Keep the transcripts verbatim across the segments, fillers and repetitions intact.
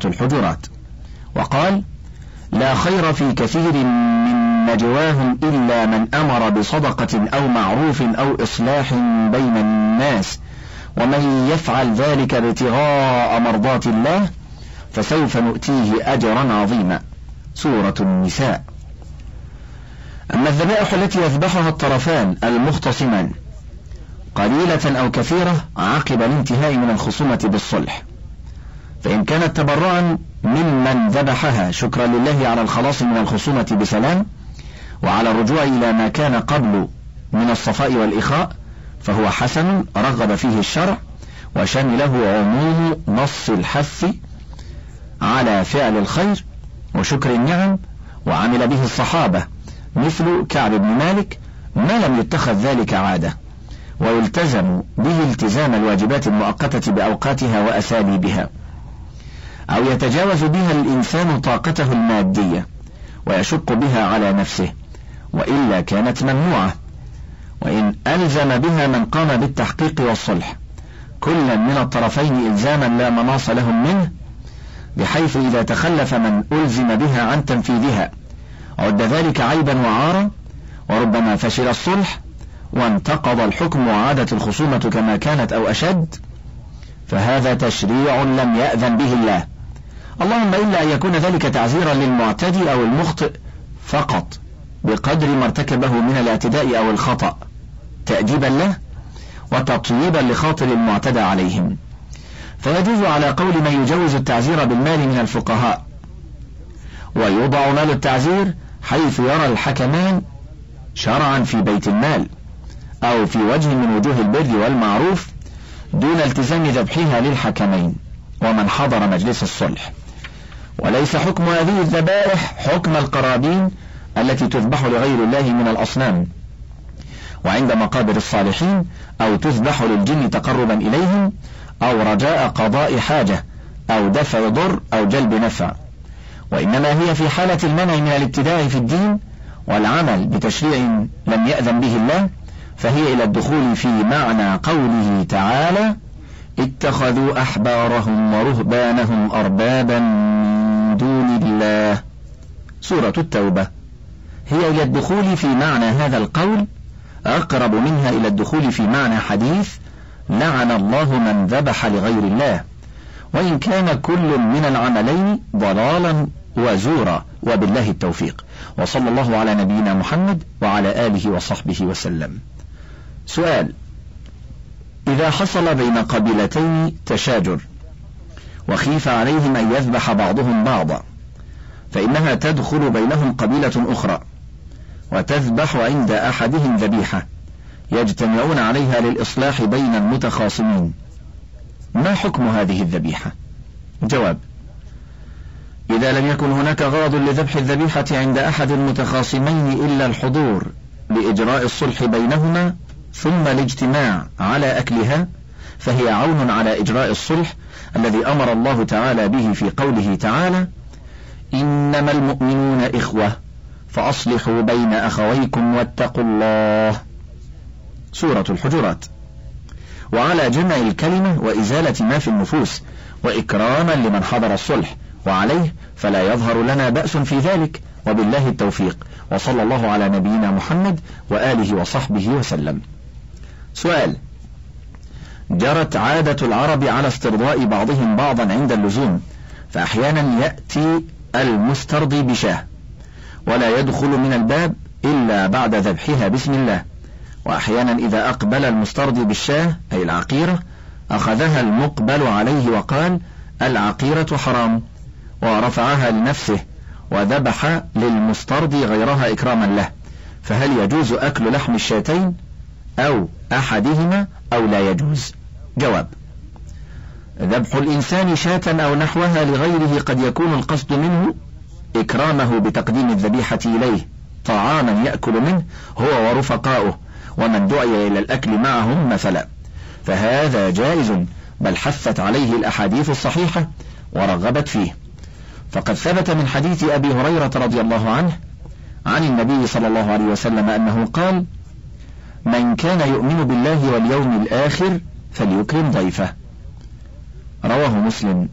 الحجرات. وقال: لا خير في كثير من نجواهم إلا من أمر بصدقة أو معروف أو إصلاح بين الناس، ومن يفعل ذلك ابتغاء مرضات الله فسوف نؤتيه أجرا عظيما. سورة النساء. أما الذبائح التي يذبحها الطرفان المختصمان قليلة أو كثيرة عقب الانتهاء من الخصومة بالصلح، فإن كانت تبرعا ممن ذبحها شكرا لله على الخلاص من الخصومة بسلام وعلى الرجوع إلى ما كان قبل من الصفاء والإخاء، فهو حسن رغب فيه الشرع وشمله عموم نص الحث على فعل الخير وشكر النعم، وعمل به الصحابة مثل كعب بن مالك ما لم يتخذ ذلك عادة، ويلتزم به التزام الواجبات المؤقتة بأوقاتها وأساليبها، أو يتجاوز بها الإنسان طاقته المادية ويشق بها على نفسه، وإلا كانت ممنوعة. وإن ألزم بها من قام بالتحقيق والصلح كلا من الطرفين إلزاما لا مناص لهم منه، بحيث إذا تخلف من ألزم بها عن تنفيذها عد ذلك عيبا وعارا، وربما فشل الصلح وانتقض الحكم وعادت الخصومة كما كانت أو أشد، فهذا تشريع لم يأذن به الله، اللهم إلا أن يكون ذلك تعزيرا للمعتدي أو المخطئ فقط بقدر ما ارتكبه من الاعتداء أو الخطأ تأديبا له وتطييبا لخاطر المعتدى عليهم. فيجوز على قول من يجوز التعزير بالمال من الفقهاء، ويوضع مال التعزير حيث يرى الحكمان شرعا في بيت المال أو في وجه من وجوه البر والمعروف دون التزام ذبحها للحكمين ومن حضر مجلس الصلح. وليس حكم هذه الذبائح حكم القرابين التي تذبح لغير الله من الأصنام وعند مقابر الصالحين، أو تذبح للجن تقربا إليهم أو رجاء قضاء حاجة أو دفع ضر أو جلب نفع، وإنما هي في حالة المنع من الابتداع في الدين والعمل بتشريع لم يأذن به الله، فهي إلى الدخول في معنى قوله تعالى: اتخذوا أحبارهم ورهبانهم أربابا من دون الله. سورة التوبة. هي إلى الدخول في معنى هذا القول أقرب منها إلى الدخول في معنى حديث لعن الله من ذبح لغير الله، وإن كان كل من العملين ضلالا وزورا، وبالله التوفيق، وصلى الله على نبينا محمد وعلى آله وصحبه وسلم. سؤال: إذا حصل بين قبيلتين تشاجر وخيف عليهم أن يذبح بعضهم بعضا، فإنها تدخل بينهم قبيلة أخرى وتذبح عند أحدهم ذبيحة يجتمعون عليها للإصلاح بين المتخاصمين، ما حكم هذه الذبيحة؟ جواب: إذا لم يكن هناك غرض لذبح الذبيحة عند أحد المتخاصمين إلا الحضور لإجراء الصلح بينهما ثم الاجتماع على أكلها، فهي عون على إجراء الصلح الذي أمر الله تعالى به في قوله تعالى: إنما المؤمنون إخوة فأصلحوا بين أخويكم واتقوا الله. سورة الحجرات. وعلى جمع الكلمة وإزالة ما في النفوس وإكراما لمن حضر الصلح، وعليه فلا يظهر لنا بأس في ذلك، وبالله التوفيق، وصلى الله على نبينا محمد وآله وصحبه وسلم. سؤال: جرت عادة العرب على استرضاء بعضهم بعضا عند اللزوم، فأحيانا يأتي المسترضي بشاه ولا يدخل من الباب إلا بعد ذبحها بسم الله، وأحيانا إذا أقبل المسترضي بالشاه أي العقيرة أخذها المقبل عليه وقال: العقيرة حرام، ورفعها لنفسه وذبح للمسترضي غيرها إكراما له، فهل يجوز أكل لحم الشاتين أو أحدهما أو لا يجوز؟ جواب: ذبح الإنسان شاة أو نحوها لغيره قد يكون القصد منه إكرامه بتقديم الذبيحة إليه طعاما يأكل منه هو ورفقاؤه ومن دعي إلى الأكل معهم مثلا، فهذا جائز، بل حثت عليه الأحاديث الصحيحة ورغبت فيه، فقد ثبت من حديث أبي هريرة رضي الله عنه عن النبي صلى الله عليه وسلم أنه قال: من كان يؤمن بالله واليوم الآخر فليكرم ضيفه. رواه مسلم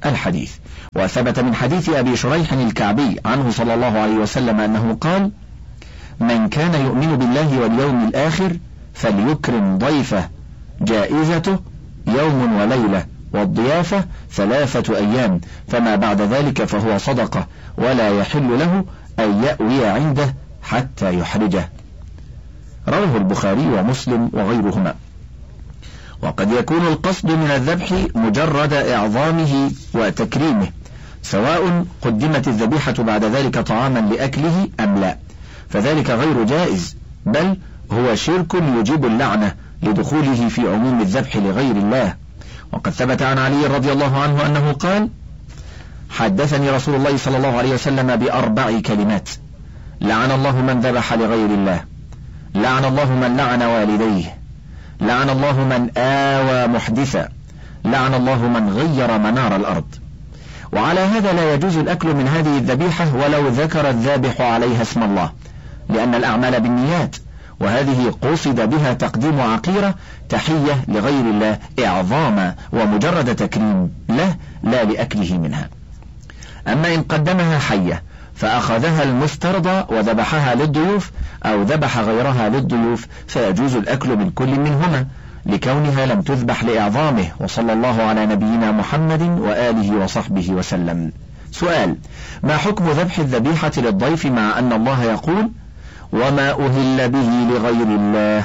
الحديث. وثبت من حديث أبي شريح الكعبي عنه صلى الله عليه وسلم أنه قال: من كان يؤمن بالله واليوم الآخر فليكرم ضيفه، جائزته يوم وليلة، والضيافة ثلاثة أيام، فما بعد ذلك فهو صدقة، ولا يحل له أن يأوي عنده حتى يحرجه. رواه البخاري ومسلم وغيرهما. وقد يكون القصد من الذبح مجرد إعظامه وتكريمه، سواء قدمت الذبيحة بعد ذلك طعاما لأكله أم لا، فذلك غير جائز، بل هو شرك يجيب اللعنة لدخوله في عموم الذبح لغير الله. وقد ثبت عن علي رضي الله عنه أنه قال: حدثني رسول الله صلى الله عليه وسلم بأربع كلمات: لعن الله من ذبح لغير الله، لعن الله من لعن والديه، لعن الله من آوى محدثا، لعن الله من غير منار الأرض. وعلى هذا لا يجوز الأكل من هذه الذبيحة ولو ذكر الذابح عليها اسم الله، لأن الأعمال بالنيات، وهذه قصد بها تقديم عقيرة تحية لغير الله إعظاما ومجرد تكريم له، لا لأكله منها. أما إن قدمها حية فأخذها المسترضى وذبحها للضيوف أو ذبح غيرها للضيوف فيجوز الأكل من كل منهما، لكونها لم تذبح لإعظامه. وصلى الله على نبينا محمد وآله وصحبه وسلم. سؤال: ما حكم ذبح الذبيحة للضيف مع أن الله يقول: وما أهل به لغير الله،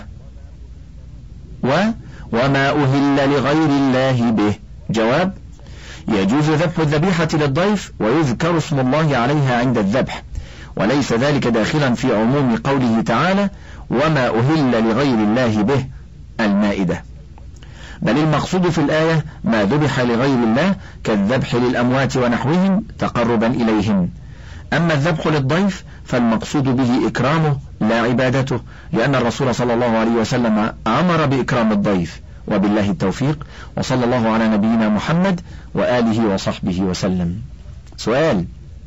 و وما أهل لغير الله به؟ جواب: يجوز ذبح الذبيحة للضيف ويذكر اسم الله عليها عند الذبح، وليس ذلك داخلا في عموم قوله تعالى: وما أهل لغير الله به، المائدة، بل المقصود في الآية ما ذبح لغير الله كالذبح للأموات ونحوهم تقربا إليهم. أما الذبح للضيف فالمقصود به إكرامه لا عبادته، لأن الرسول صلى الله عليه وسلم أمر بإكرام الضيف. وبالله التوفيق، وصلى الله على نبينا محمد وآله وصحبه وسلم. سؤال: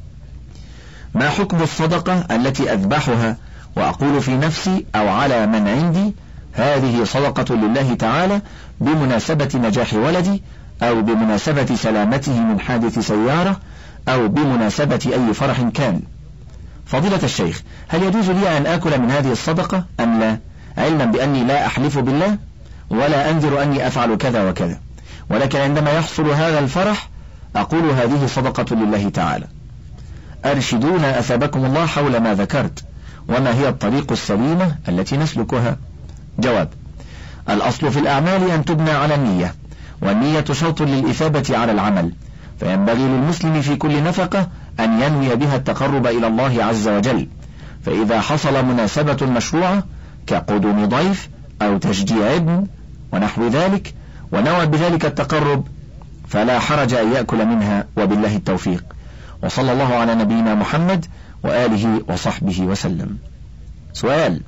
ما حكم الصدقة التي أذبحها وأقول في نفسي أو على من عندي هذه صدقة لله تعالى بمناسبة نجاح ولدي، أو بمناسبة سلامته من حادث سيارة، أو بمناسبة أي فرح كان؟ فضيلة الشيخ، هل يجوز لي أن آكل من هذه الصدقة أم لا، علما بأني لا أحلف بالله ولا أنذر أني أفعل كذا وكذا، ولكن عندما يحصل هذا الفرح أقول هذه صدقة لله تعالى؟ أرشدونا أثابكم الله حول ما ذكرت، وما هي الطريق السليمة التي نسلكها؟ جواب: الأصل في الأعمال أن تبنى على النية، والنية شرط للإثابة على العمل، فينبغي للمسلم في كل نفقة أن ينوي بها التقرب إلى الله عز وجل. فإذا حصل مناسبة مشروعة كقدوم ضيف أو تشجيع ابن ونحو ذلك ونوى بذلك التقرب فلا حرج أن يأكل منها، وبالله التوفيق. وصلى الله على نبينا محمد وآله وصحبه وسلم. سؤال: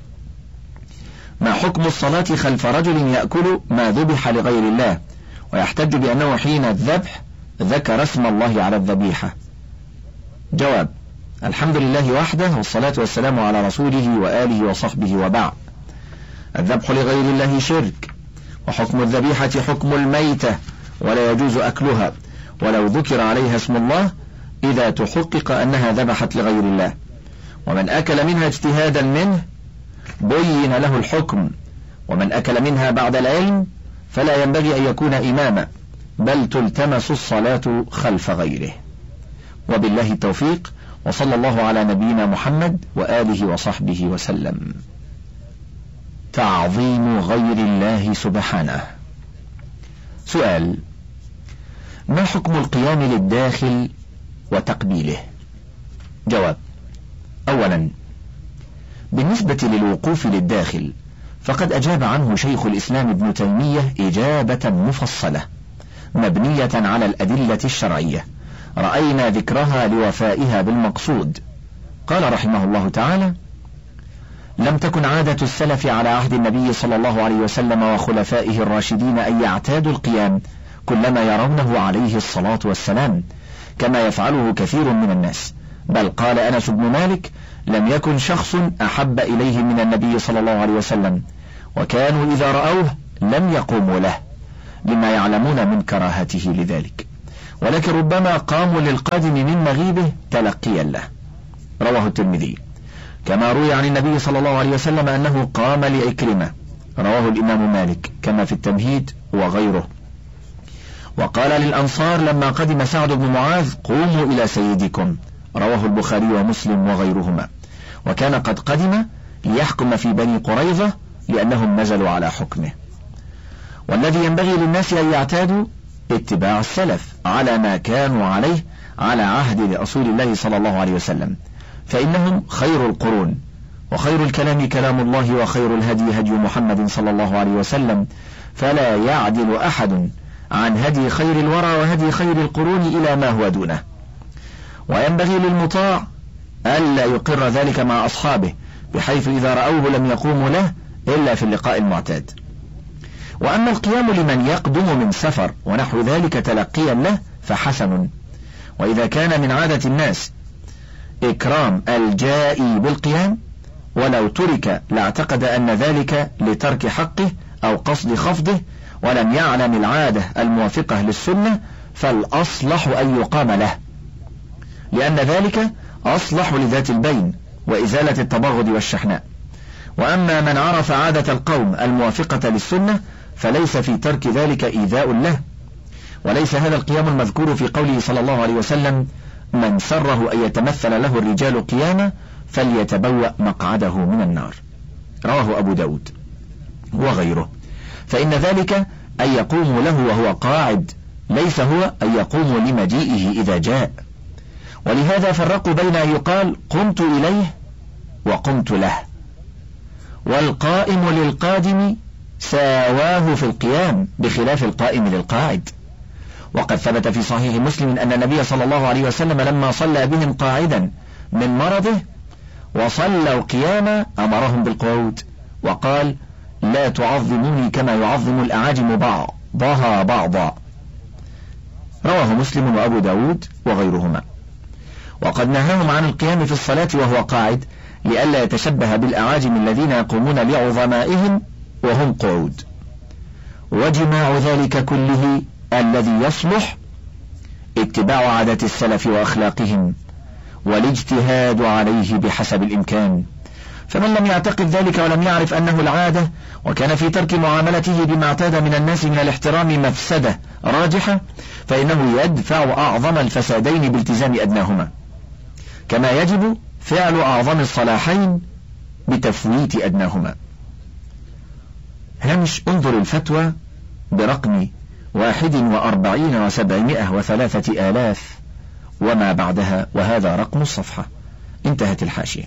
ما حكم الصلاة خلف رجل يأكل ما ذبح لغير الله ويحتج بأنه حين الذبح ذكر اسم الله على الذبيحة؟ جواب: الحمد لله وحده، والصلاة والسلام على رسوله وآله وصحبه، وبعد. الذبح لغير الله شرك، وحكم الذبيحة حكم الميتة، ولا يجوز أكلها ولو ذكر عليها اسم الله إذا تحقق أنها ذبحت لغير الله. ومن أكل منها اجتهادا منه بين له الحكم، ومن أكل منها بعد العلم فلا ينبغي أن يكون إماما، بل تلتمس الصلاة خلف غيره. وبالله التوفيق، وصلى الله على نبينا محمد وآله وصحبه وسلم. تعظيم غير الله سبحانه. سؤال: ما حكم القيام للداخل وتقبيله؟ جواب: أولا، بالنسبة للوقوف للداخل فقد أجاب عنه شيخ الإسلام ابن تيمية إجابة مفصلة مبنية على الأدلة الشرعية رأينا ذكرها لوفائها بالمقصود. قال رحمه الله تعالى: لم تكن عادة السلف على عهد النبي صلى الله عليه وسلم وخلفائه الراشدين أن يعتادوا القيام كلما يرونه عليه الصلاة والسلام كما يفعله كثير من الناس، بل قال أنس بن مالك: لم يكن شخص أحب إليه من النبي صلى الله عليه وسلم، وكانوا إذا رأوه لم يقوموا له، لما يعلمون من كراهته لذلك. ولكن ربما قاموا للقادم من مغيبه تلقيا له. رواه الترمذي. كما روي عن النبي صلى الله عليه وسلم أنه قام لإكرمة، رواه الإمام مالك كما في التمهيد وغيره. وقال للأنصار لما قدم سعد بن معاذ قوموا إلى سيدكم، رواه البخاري ومسلم وغيرهما. وكان قد قدم ليحكم في بني قريظة لأنهم نزلوا على حكمه. والذي ينبغي للناس أن يعتادوا اتباع السلف على ما كانوا عليه على عهد رسول الله صلى الله عليه وسلم، فإنهم خير القرون، وخير الكلام كلام الله، وخير الهدي هدي محمد صلى الله عليه وسلم، فلا يعدل أحد عن هدي خير الورى وهدي خير القرون إلى ما هو دونه. وينبغي للمطاع ألا يقر ذلك مع أصحابه، بحيث إذا رأوه لم يقوموا له إلا في اللقاء المعتاد. وأما القيام لمن يقدم من سفر ونحو ذلك تلقيا له فحسن. وإذا كان من عادة الناس إكرام الجائي بالقيام ولو ترك لاعتقد أن ذلك لترك حقه أو قصد خفضه، ولم يعلم العادة الموافقة للسنة، فالأصلح أن يقام له، لأن ذلك أصلح لذات البين وإزالة التبغض والشحناء. وأما من عرف عادة القوم الموافقة للسنة فليس في ترك ذلك إيذاء له. وليس هذا القيام المذكور في قوله صلى الله عليه وسلم من سره أن يتمثل له الرجال قياما فليتبوأ مقعده من النار، رواه أبو داود وغيره. فإن ذلك أن يقوم له وهو قاعد، ليس هو أن يقوم لمجيئه إذا جاء. ولهذا فرقوا بين أن يقال قمت إليه وقمت له، والقائم للقادم ساواه في القيام بخلاف القائم للقاعد. وقد ثبت في صحيح مسلم أن النبي صلى الله عليه وسلم لما صلى بهم قاعدا من مرضه وصلوا قياما أمرهم بالقعود، وقال لا تعظموني كما يعظم الأعاجم بعضها بعضا، رواه مسلم وأبو داود وغيرهما. وقد نهاهم عن القيام في الصلاة وهو قاعد لئلا يتشبه بالأعاجم الذين يقومون لعظمائهم وهم قعود. وجماع ذلك كله الذي يصلح اتباع عادة السلف وأخلاقهم والاجتهاد عليه بحسب الإمكان. فمن لم يعتقد ذلك ولم يعرف أنه العادة، وكان في ترك معاملته بما اعتاد من الناس من الاحترام مفسدة راجحة، فإنه يدفع أعظم الفسادين بالتزام أدناهما، كما يجب فعل أعظم الصلاحين بتفويت أدناهما. هامش انظر الفتوى برقم واحد وأربعين وسبعمائة وثلاثة آلاف وما بعدها، وهذا رقم الصفحة. انتهت الحاشية.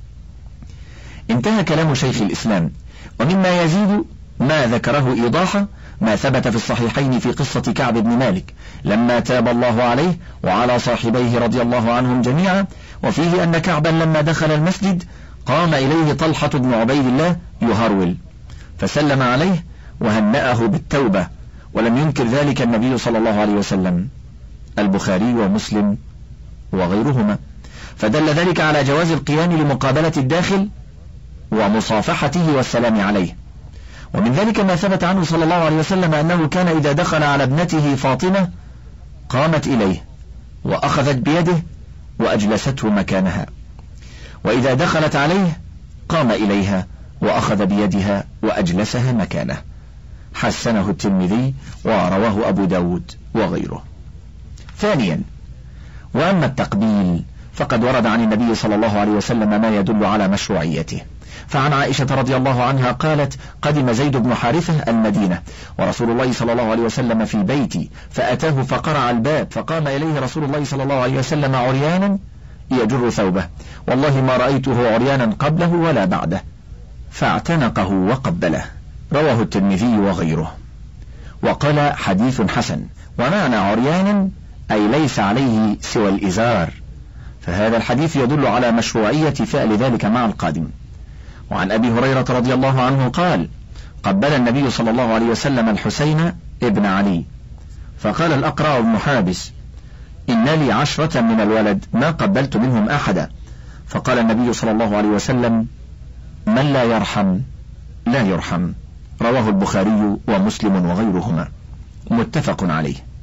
انتهى كلام شيخ الإسلام. ومما يزيد ما ذكره إيضاحا ما ثبت في الصحيحين في قصة كعب بن مالك لما تاب الله عليه وعلى صاحبيه رضي الله عنهم جميعا، وفيه أن كعبا لما دخل المسجد قام إليه طلحة بن عبيد الله يهرول فسلم عليه وهنأه بالتوبة، ولم ينكر ذلك النبي صلى الله عليه وسلم، البخاري ومسلم وغيرهما. فدل ذلك على جواز القيام لمقابلة الداخل ومصافحته والسلام عليه. ومن ذلك ما ثبت عنه صلى الله عليه وسلم أنه كان إذا دخل على ابنته فاطمة قامت إليه وأخذت بيده وأجلسته مكانها، وإذا دخلت عليه قام إليها وأخذ بيدها وأجلسها مكانه. حسنه الترمذي ورواه أبو داود وغيره. ثانيا، وأما التقبيل فقد ورد عن النبي صلى الله عليه وسلم ما يدل على مشروعيته. فعن عائشة رضي الله عنها قالت قدم زيد بن حارثة المدينة ورسول الله صلى الله عليه وسلم في بيتي، فأتاه فقرع الباب، فقام إليه رسول الله صلى الله عليه وسلم عريانا يجر ثوبه، والله ما رأيته عريانا قبله ولا بعده، فاعتنقه وقبله، رواه الترمذي وغيره. وقال حديث حسن. ومعنى عريانا أي ليس عليه سوى الإزار، فهذا الحديث يدل على مشروعية فعل ذلك مع القادم. وعن أبي هريرة رضي الله عنه قال قبل النبي صلى الله عليه وسلم الحسين ابن علي، فقال الأقرع بن حابس إن لي عشرة من الولد ما قبلت منهم أحدا، فقال النبي صلى الله عليه وسلم من لا يرحم لا يرحم، رواه البخاري ومسلم وغيرهما، متفق عليه.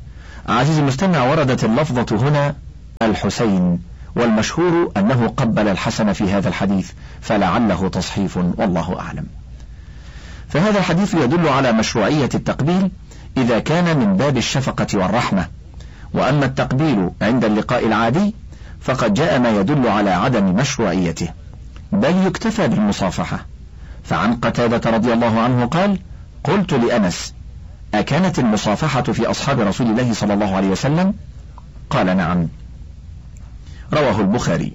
عزيزي المستمع، وردت اللفظة هنا الحسين، والمشهور أنه قبل الحسن في هذا الحديث، فلعله تصحيف والله أعلم. فهذا الحديث يدل على مشروعية التقبيل إذا كان من باب الشفقة والرحمة، وأما التقبيل عند اللقاء العادي فقد جاء ما يدل على عدم مشروعيته، بل يكتفى بالمصافحة. فعن قتادة رضي الله عنه قال: قلت لأنس: أكانت المصافحة في أصحاب رسول الله صلى الله عليه وسلم؟ قال: نعم. رواه البخاري.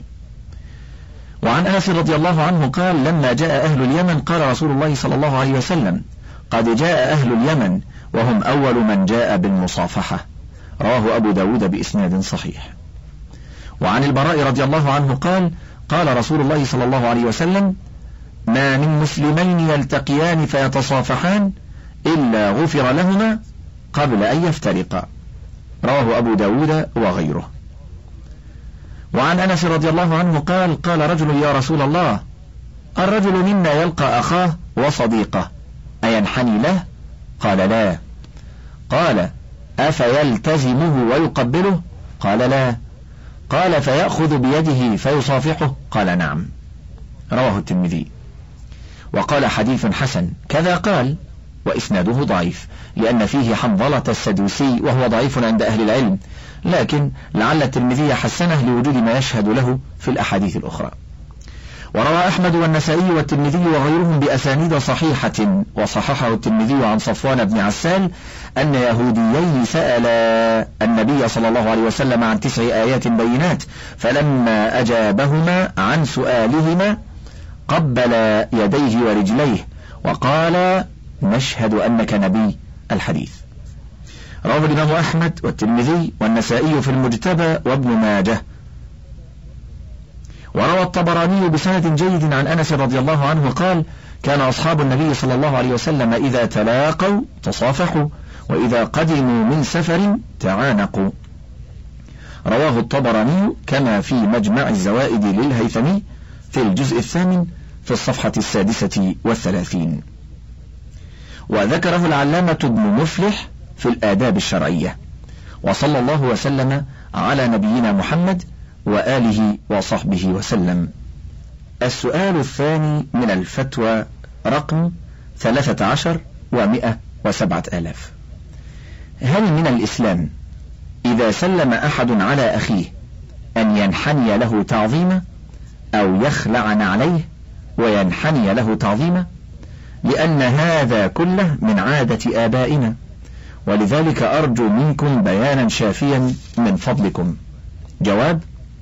وعن أنس رضي الله عنه قال: لما جاء أهل اليمن قال رسول الله صلى الله عليه وسلم: قد جاء أهل اليمن وهم أول من جاء بالمصافحة. رواه أبو داود بإسناد صحيح. وعن البراء رضي الله عنه قال: قال رسول الله صلى الله عليه وسلم: ما من مسلمين يلتقيان فيتصافحان إلا غفر لهما قبل أن يفترقا. رواه أبو داود وغيره. وعن أنس رضي الله عنه قال: قال رجل: يا رسول الله، الرجل منا يلقى أخاه وصديقه أينحني له؟ قال: لا. قال: أفيلتزمه ويقبله؟ قال: لا. قال: فيأخذ بيده فيصافحه؟ قال: نعم. رواه الترمذي. وقال: حديث حسن كذا قال، وإسناده ضعيف لأن فيه حنظلة السدوسي وهو ضعيف عند أهل العلم، لكن لعل الترمذي حسنه لوجود ما يشهد له في الأحاديث الأخرى. وروى أحمد والنسائي والترمذي وغيرهم بأسانيد صحيحة، وصححه الترمذي عن صفوان بن عسال أن يهوديين سألا النبي صلى الله عليه وسلم عن تسع آيات بينات، فلما أجابهما عن سؤالهما قبل يديه ورجليه وقال: نشهد أنك نبي. الحديث رواه الإمام أحمد والترمذي والنسائي في المجتبى وابن ماجه. وروى الطبراني بسند جيد عن أنس رضي الله عنه قال: كان أصحاب النبي صلى الله عليه وسلم إذا تلاقوا تصافحوا، وإذا قدموا من سفر تعانقوا. رواه الطبراني كما في مجمع الزوائد للهيثمي في الجزء الثامن في الصفحة السادسة والثلاثين. وذكره العلامة ابن مفلح في الآداب الشرعية. وصلى الله وسلم على نبينا محمد وآله وصحبه وسلم. السؤال الثاني من الفتوى رقم ثلاثة عشر ومئة وسبعة آلاف: هل من الإسلام إذا سلم أحد على أخيه أن ينحني له تعظيما أو يخلع عليه وينحني له تعظيما؟ لأن هذا كله من عادة آبائنا، ولذلك أرجو منكم بيانا شافيا من فضلكم. جواب: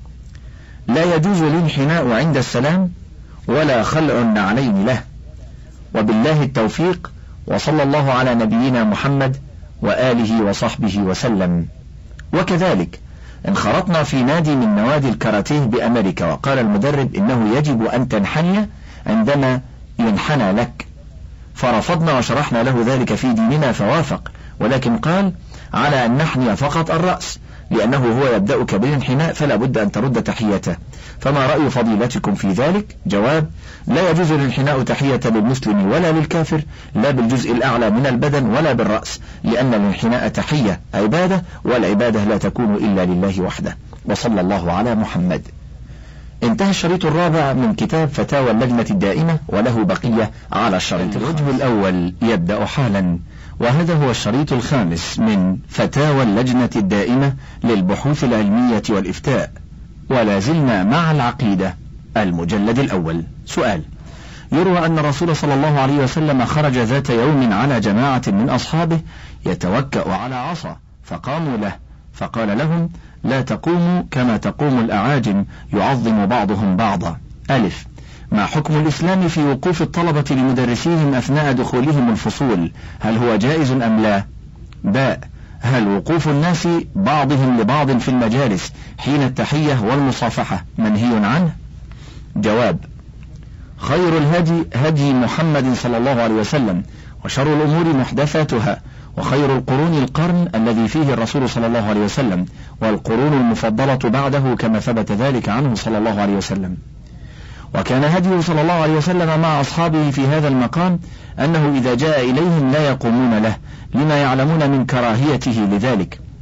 لا يجوز الانحناء عند السلام ولا خلع النعلين له، وبالله التوفيق، وصلى الله على نبينا محمد وآله وصحبه وسلم. وكذلك انخرطنا في نادي من نوادي الكاراتيه بأمريكا، وقال المدرب إنه يجب أن تنحني عندما ينحنى لك، فرفضنا وشرحنا له ذلك في ديننا فوافق، ولكن قال على أن نحني فقط الرأس، لأنه هو يبدأك بالانحناء فلا بد أن ترد تحيته. فما رأي فضيلتكم في ذلك؟ جواب: لا يجوز الانحناء تحية للمسلم ولا للكافر، لا بالجزء الأعلى من البدن ولا بالرأس، لأن الانحناء تحية عبادة، والعبادة لا تكون إلا لله وحده. وصلى الله على محمد. انتهى الشريط الرابع من كتاب فتاوى اللجنة الدائمة، وله بقية على الشريط. الوجه الأول يبدأ حالا، وهذا هو الشريط الخامس من فتاوى اللجنة الدائمة للبحوث العلمية والإفتاء، ولا زلنا مع العقيدة المجلد الأول. سؤال: يروى أن الرسول صلى الله عليه وسلم خرج ذات يوم على جماعة من أصحابه يتوكأ على عصا، فقاموا له فقال لهم: لا تقوموا كما تقوم الأعاجم يعظم بعضهم بعضا. ألف: ما حكم الإسلام في وقوف الطلبة لمدرسيهم أثناء دخولهم الفصول؟ هل هو جائز أم لا؟ باء: هل وقوف الناس بعضهم لبعض في المجالس حين التحية والمصافحة منهي عنه؟ جواب: خير الهدي هدي محمد صلى الله عليه وسلم، وشر الأمور محدثاتها، وخير القرون القرن الذي فيه الرسول صلى الله عليه وسلم، والقرون المفضلة بعده كما ثبت ذلك عنه صلى الله عليه وسلم. وكان هديه صلى الله عليه وسلم مع أصحابه في هذا المقام أنه إذا جاء إليهم لا يقومون له، لما يعلمون من كراهيته لذلك،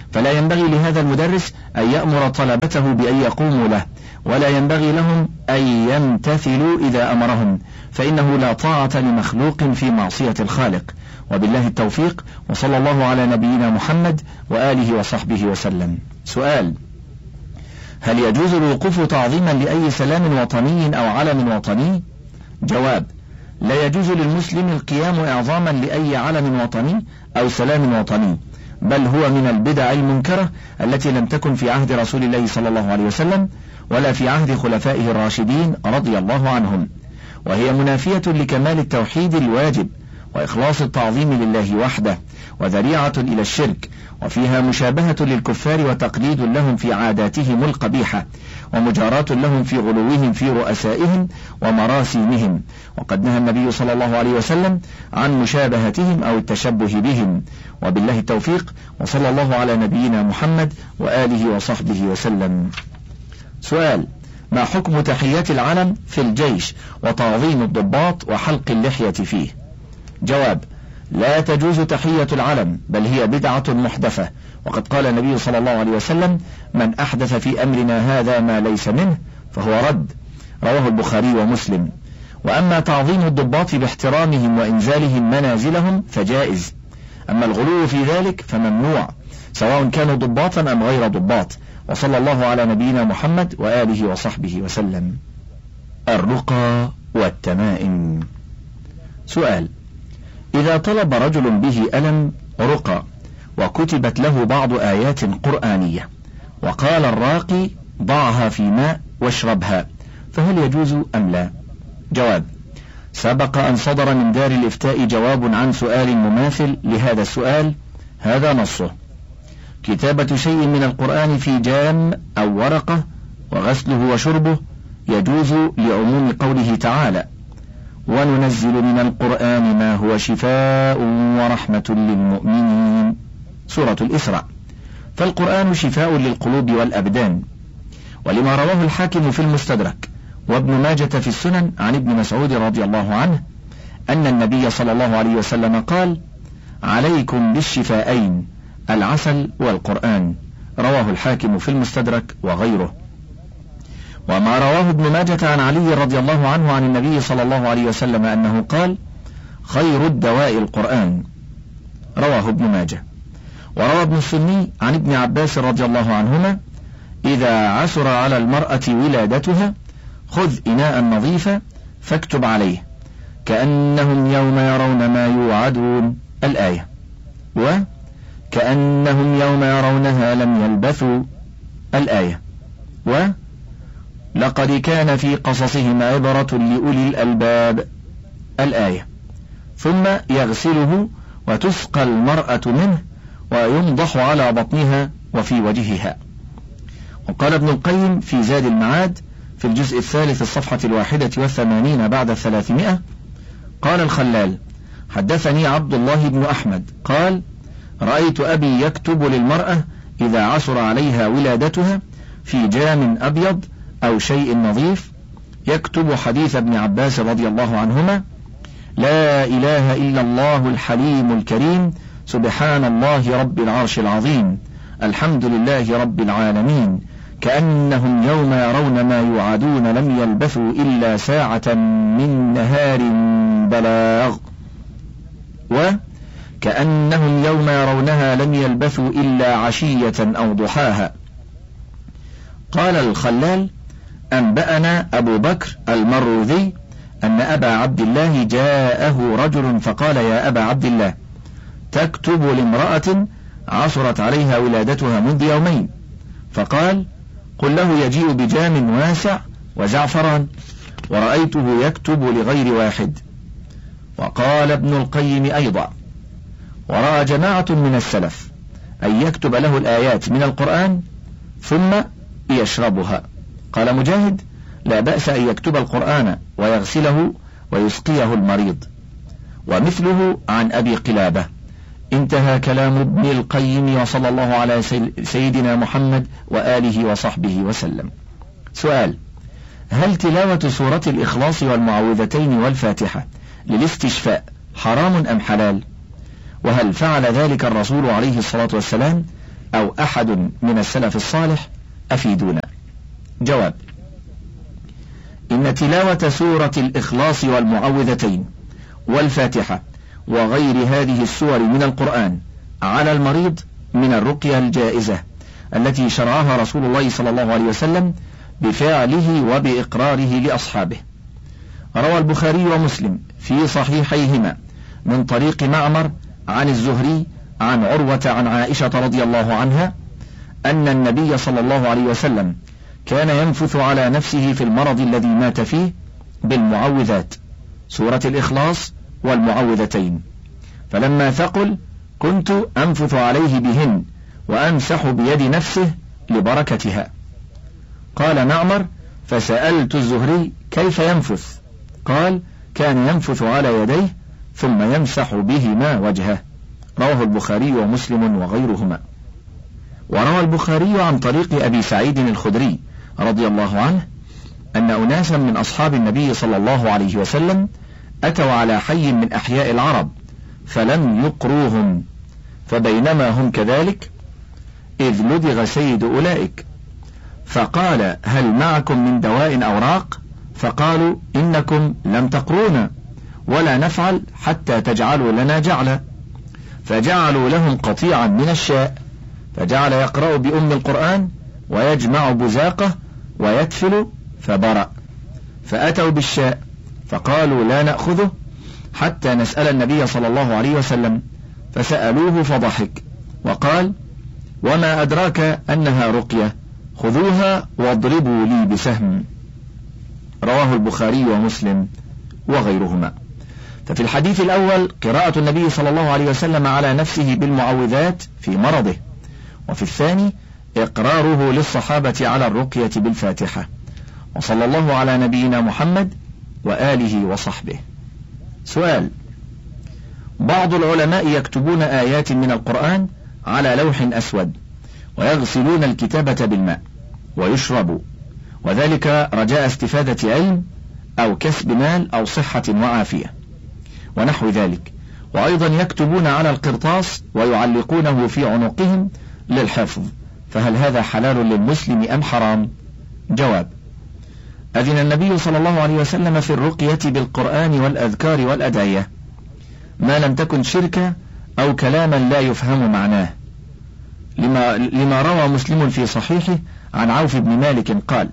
فلا ينبغي لهذا المدرس أن يأمر طلبته بأن يقوموا له، ولا ينبغي لهم أن يمتثلوا إذا أمرهم، فإنه لا طاعة لمخلوق في معصية الخالق. وبالله التوفيق، وصلى الله على نبينا محمد وآله وصحبه وسلم. سؤال: هل يجوز الوقوف تعظيما لأي سلام وطني أو علم وطني؟ جواب: لا يجوز للمسلم القيام إعظاما لأي علم وطني أو سلام وطني، بل هو من البدع المنكرة التي لم تكن في عهد رسول الله صلى الله عليه وسلم ولا في عهد خلفائه الراشدين رضي الله عنهم، وهي منافية لكمال التوحيد الواجب وإخلاص التعظيم لله وحده، وذريعة إلى الشرك، وفيها مشابهة للكفار وتقليد لهم في عاداتهم القبيحة، ومجاراة لهم في غلوهم في رؤسائهم ومراسيمهم، وقد نهى النبي صلى الله عليه وسلم عن مشابهتهم أو التشبه بهم. وبالله التوفيق، وصلى الله على نبينا محمد وآله وصحبه وسلم. سؤال: ما حكم تحيات العلم في الجيش وتعظيم الضباط وحلق اللحية فيه؟ جواب: لا تجوز تحية العلم، بل هي بدعة محدثة، وقد قال النبي صلى الله عليه وسلم: من أحدث في أمرنا هذا ما ليس منه فهو رد، رواه البخاري ومسلم. وأما تعظيم الضباط باحترامهم وإنزالهم منازلهم فجائز، أما الغلو في ذلك فممنوع، سواء كانوا ضباطا أم غير ضباط. وصلى الله على نبينا محمد وآله وصحبه وسلم. الرقى والتمائم. سؤال: إذا طلب رجل به ألم رقى وكتبت له بعض آيات قرآنية وقال الراقي ضعها في ماء واشربها، فهل يجوز أم لا؟ جواب: سبق أن صدر من دار الإفتاء جواب عن سؤال مماثل لهذا السؤال، هذا نصه: كتابة شيء من القرآن في جام أو ورقة وغسله وشربه يجوز لعموم قوله تعالى: وننزل من القرآن ما هو شفاء ورحمة للمؤمنين، سورة الإسراء. فالقرآن شفاء للقلوب والأبدان. ولما رواه الحاكم في المستدرك وابن ماجة في السنن عن ابن مسعود رضي الله عنه أن النبي صلى الله عليه وسلم قال: عليكم بالشفاءين العسل والقرآن، رواه الحاكم في المستدرك وغيره. وما رواه ابن ماجة عن علي رضي الله عنه عن النبي صلى الله عليه وسلم أنه قال: خير الدواء القرآن، رواه ابن ماجة. وروى ابن السني عن ابن عباس رضي الله عنهما: إذا عسر على المرأة ولادتها خذ إناء نظيفا فاكتب عليه كأنهم يوم يرون ما يوعدون، الآية. وكأنهم يوم يرونها لم يلبثوا، الآية. ولقد كان في قصصهم عبرة لأولي الألباب، الآية. ثم يغسله وتسقى المرأة منه وينضح على بطنها وفي وجهها. وقال ابن القيم في زاد المعاد في الجزء الثالث الصفحة الواحدة والثمانين بعد الثلاثمائة: قال الخلال: حدثني عبد الله بن أحمد قال: رأيت أبي يكتب للمرأة إذا عسر عليها ولادتها في جام أبيض أو شيء نظيف، يكتب حديث ابن عباس رضي الله عنهما: لا إله إلا الله الحليم الكريم، سبحان الله رب العرش العظيم، الحمد لله رب العالمين، كأنهم يوم يرون ما يوعدون لم يلبثوا إلا ساعة من نهار بلاغ. وكأنهم يوم يرونها لم يلبثوا إلا عشية أو ضحاها. قال الخلال: أنبأنا أبو بكر المروذي أن أبا عبد الله جاءه رجل فقال: يا أبا عبد الله، تكتب لامرأة عصرت عليها ولادتها منذ يومين، فقال: قل له يجيء بجام واسع وزعفران، ورأيته يكتب لغير واحد. وقال ابن القيم أيضا: ورأى جماعة من السلف أن يكتب له الآيات من القرآن ثم يشربها. قال مجاهد: لا بأس أن يكتب القرآن ويغسله ويسقيه المريض. ومثله عن أبي قلابة. انتهى كلام ابن القيم، وصلى الله على سيدنا محمد وآله وصحبه وسلم. سؤال: هل تلاوة سورة الإخلاص والمعوذتين والفاتحة للاستشفاء حرام أم حلال؟ وهل فعل ذلك الرسول عليه الصلاة والسلام أو أحد من السلف الصالح؟ أفيدونا. جواب: إن تلاوة سورة الإخلاص والمعوذتين والفاتحة وغير هذه السور من القرآن على المريض من الرقية الجائزة التي شرعها رسول الله صلى الله عليه وسلم بفعله وبإقراره لأصحابه. روى البخاري ومسلم في صحيحيهما من طريق معمر عن الزهري عن عروة عن عائشة رضي الله عنها أن النبي صلى الله عليه وسلم كان ينفث على نفسه في المرض الذي مات فيه بالمعوذات، سورة الإخلاص والمعوذتين، فلما ثقل كنت أنفث عليه بهن وأمسح بيد نفسه لبركتها. قال معمر: فسألت الزهري كيف ينفث؟ قال: كان ينفث على يديه ثم يمسح بهما وجهه. رواه البخاري ومسلم وغيرهما. وروى البخاري عن طريق أبي سعيد الخدري رضي الله عنه أن أناسا من أصحاب النبي صلى الله عليه وسلم أتوا على حي من أحياء العرب فلم يقروهم، فبينما هم كذلك إذ لدغ سيد أولئك فقال: هل معكم من دواء أو راق؟ فقالوا: إنكم لم تقرونا ولا نفعل حتى تجعلوا لنا جعلا، فجعلوا لهم قطيعا من الشاء، فجعل يقرأ بأم القرآن ويجمع بزاقه ويتفل فبرأ، فأتوا بالشاء فقالوا: لا نأخذه حتى نسأل النبي صلى الله عليه وسلم، فسألوه فضحك وقال: وما أدراك أنها رقية، خذوها واضربوا لي بسهم. رواه البخاري ومسلم وغيرهما. ففي الحديث الأول قراءة النبي صلى الله عليه وسلم على نفسه بالمعوذات في مرضه، وفي الثاني إقراره للصحابة على الرقية بالفاتحة. وصلى الله على نبينا محمد وآله وصحبه. سؤال: بعض العلماء يكتبون آيات من القرآن على لوح أسود ويغسلون الكتابة بالماء ويشرب، وذلك رجاء استفادة علم أو كسب مال أو صحة وعافية ونحو ذلك، وأيضا يكتبون على القرطاس ويعلقونه في عنقهم للحفظ، فهل هذا حلال للمسلم أم حرام؟ جواب: أذن النبي صلى الله عليه وسلم في الرقية بالقرآن والأذكار والأدعية ما لم تكن شركة أو كلاما لا يفهم معناه، لما, لما روى مسلم في صحيحه عن عوف بن مالك قال: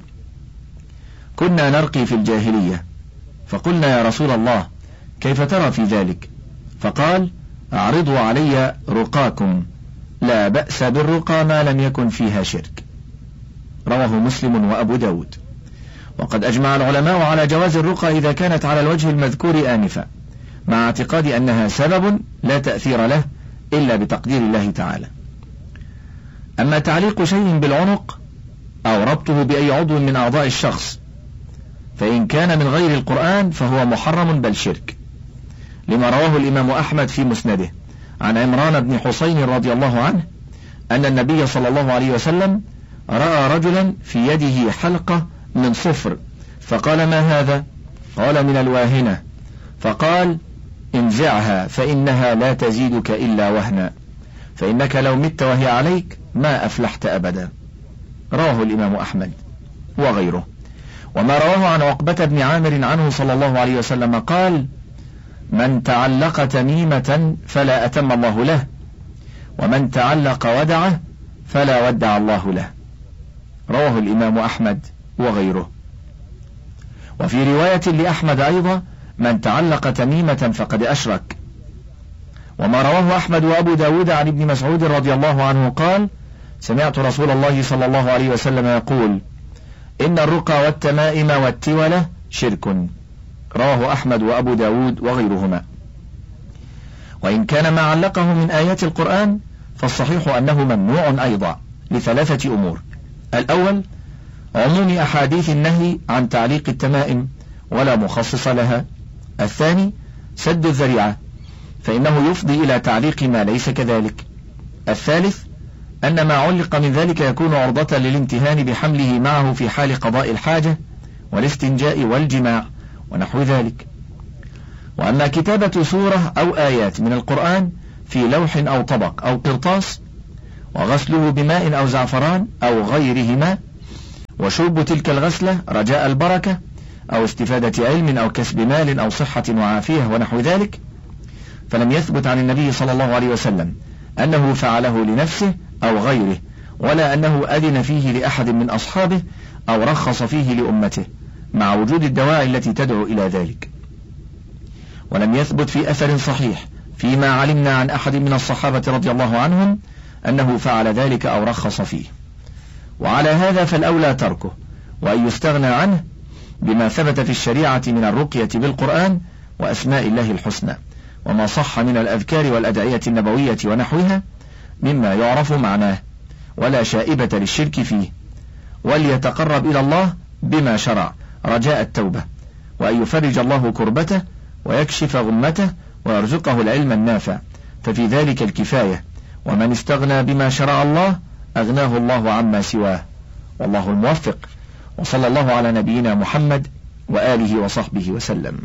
كنا نرقي في الجاهلية، فقلنا: يا رسول الله كيف ترى في ذلك؟ فقال: أعرضوا علي رقاكم، لا بأس بالرقى ما لم يكن فيها شرك. رواه مسلم وأبو داود. وقد أجمع العلماء على جواز الرقى إذا كانت على الوجه المذكور آنفا، مع اعتقاد أنها سبب لا تأثير له إلا بتقدير الله تعالى. أما تعليق شيء بالعنق أو ربطه بأي عضو من أعضاء الشخص فإن كان من غير القرآن فهو محرم بل شرك، لما رواه الإمام أحمد في مسنده عن عمران بن حسين رضي الله عنه أن النبي صلى الله عليه وسلم رأى رجلا في يده حلقة من صفر فقال: ما هذا؟ قال: من الواهنة. فقال: انزعها فإنها لا تزيدك إلا وهنا، فإنك لو مت وهي عليك ما أفلحت أبدا. رواه الإمام أحمد وغيره. وما رواه عن عقبة بن عامر عنه صلى الله عليه وسلم قال: من تعلق تميمة فلا أتم الله له، ومن تعلق ودعه فلا ودع الله له. رواه الإمام أحمد وغيره. وفي رواية لأحمد أيضا: من تعلق تميمة فقد أشرك. وما رواه أحمد وأبو داود عن ابن مسعود رضي الله عنه قال: سمعت رسول الله صلى الله عليه وسلم يقول: إن الرقى والتمائم والتولة شرك. رواه أحمد وأبو داود وغيرهما. وإن كان ما علقه من آيات القرآن فالصحيح أنه ممنوع أيضا لثلاثة أمور: الأول عموم أحاديث النهي عن تعليق التمائم ولا مخصص لها. الثاني سد الذريعة فإنه يفضي إلى تعليق ما ليس كذلك. الثالث أن ما علق من ذلك يكون عرضة للامتهان بحمله معه في حال قضاء الحاجة والاستنجاء والجماع ونحو ذلك. وأما كتابة سورة أو آيات من القرآن في لوح أو طبق أو قرطاس وغسله بماء أو زعفران أو غيرهما، وشرب تلك الغسلة رجاء البركة أو استفادة علم أو كسب مال أو صحة وعافية ونحو ذلك، فلم يثبت عن النبي صلى الله عليه وسلم أنه فعله لنفسه أو غيره، ولا أنه أذن فيه لأحد من أصحابه أو رخص فيه لأمته، مع وجود الدواعي التي تدعو إلى ذلك. ولم يثبت في أثر صحيح فيما علمنا عن أحد من الصحابة رضي الله عنهم أنه فعل ذلك أو رخص فيه. وعلى هذا فالأولى تركه، وأن يستغنى عنه بما ثبت في الشريعة من الرقية بالقرآن وأسماء الله الحسنى، وما صح من الأذكار والأدعية النبوية ونحوها مما يعرف معناه ولا شائبة للشرك فيه، وليتقرب إلى الله بما شرع رجاء التوبة، وأن يفرج الله كربته ويكشف غمته ويرزقه العلم النافع، ففي ذلك الكفاية، ومن استغنى بما شرع الله أغناه الله عما سواه، والله الموفق. وصلى الله على نبينا محمد وآله وصحبه وسلم.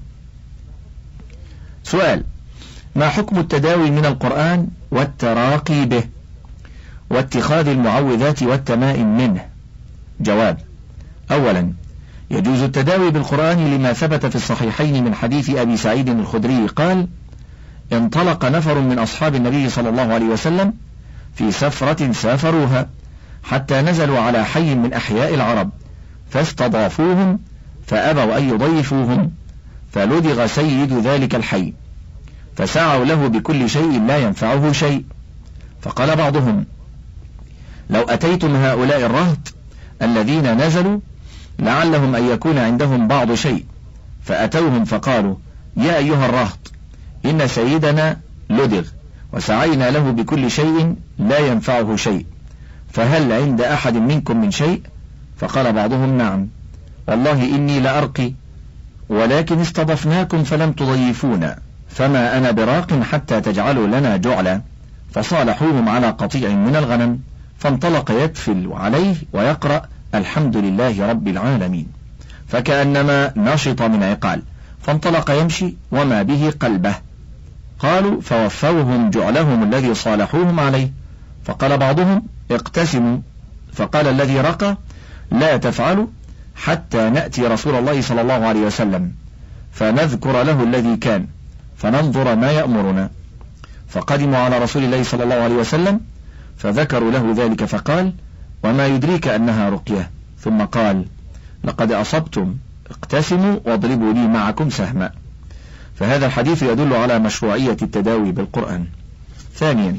سؤال: ما حكم التداوي من القرآن والتراقي به واتخاذ المعوذات والتمائم منه؟ جواب: أولا، يجوز التداوي بالقرآن لما ثبت في الصحيحين من حديث أبي سعيد الخدري قال: انطلق نفر من أصحاب النبي صلى الله عليه وسلم في سفرة سافروها حتى نزلوا على حي من أحياء العرب فاستضافوهم فأبوا أن يضيفوهم، فلدغ سيد ذلك الحي فسعوا له بكل شيء لا ينفعه شيء، فقال بعضهم: لو أتيتم هؤلاء الرهط الذين نزلوا لعلهم أن يكون عندهم بعض شيء، فأتوهم فقالوا: يا أيها الرهط، إن سيدنا لدغ وسعينا له بكل شيء لا ينفعه شيء، فهل عند أحد منكم من شيء؟ فقال بعضهم: نعم، والله إني لأرقي، ولكن استضفناكم فلم تضيفونا، فما أنا براق حتى تجعلوا لنا جعلا. فصالحوهم على قطيع من الغنم، فانطلق يتفل عليه ويقرأ الحمد لله رب العالمين، فكأنما نشط من عقال، فانطلق يمشي وما به قلبه. قالوا: فوفوهم جعلهم الذي صالحوهم عليه. فقال بعضهم: اقتسموا. فقال الذي رقى: لا تفعلوا حتى نأتي رسول الله صلى الله عليه وسلم فنذكر له الذي كان فننظر ما يأمرنا. فقدموا على رسول الله صلى الله عليه وسلم فذكروا له ذلك، فقال: وما يدريك أنها رقية؟ ثم قال: لقد أصبتم، اقتسموا واضربوا لي معكم سهما. فهذا الحديث يدل على مشروعية التداوي بالقرآن. ثانيا،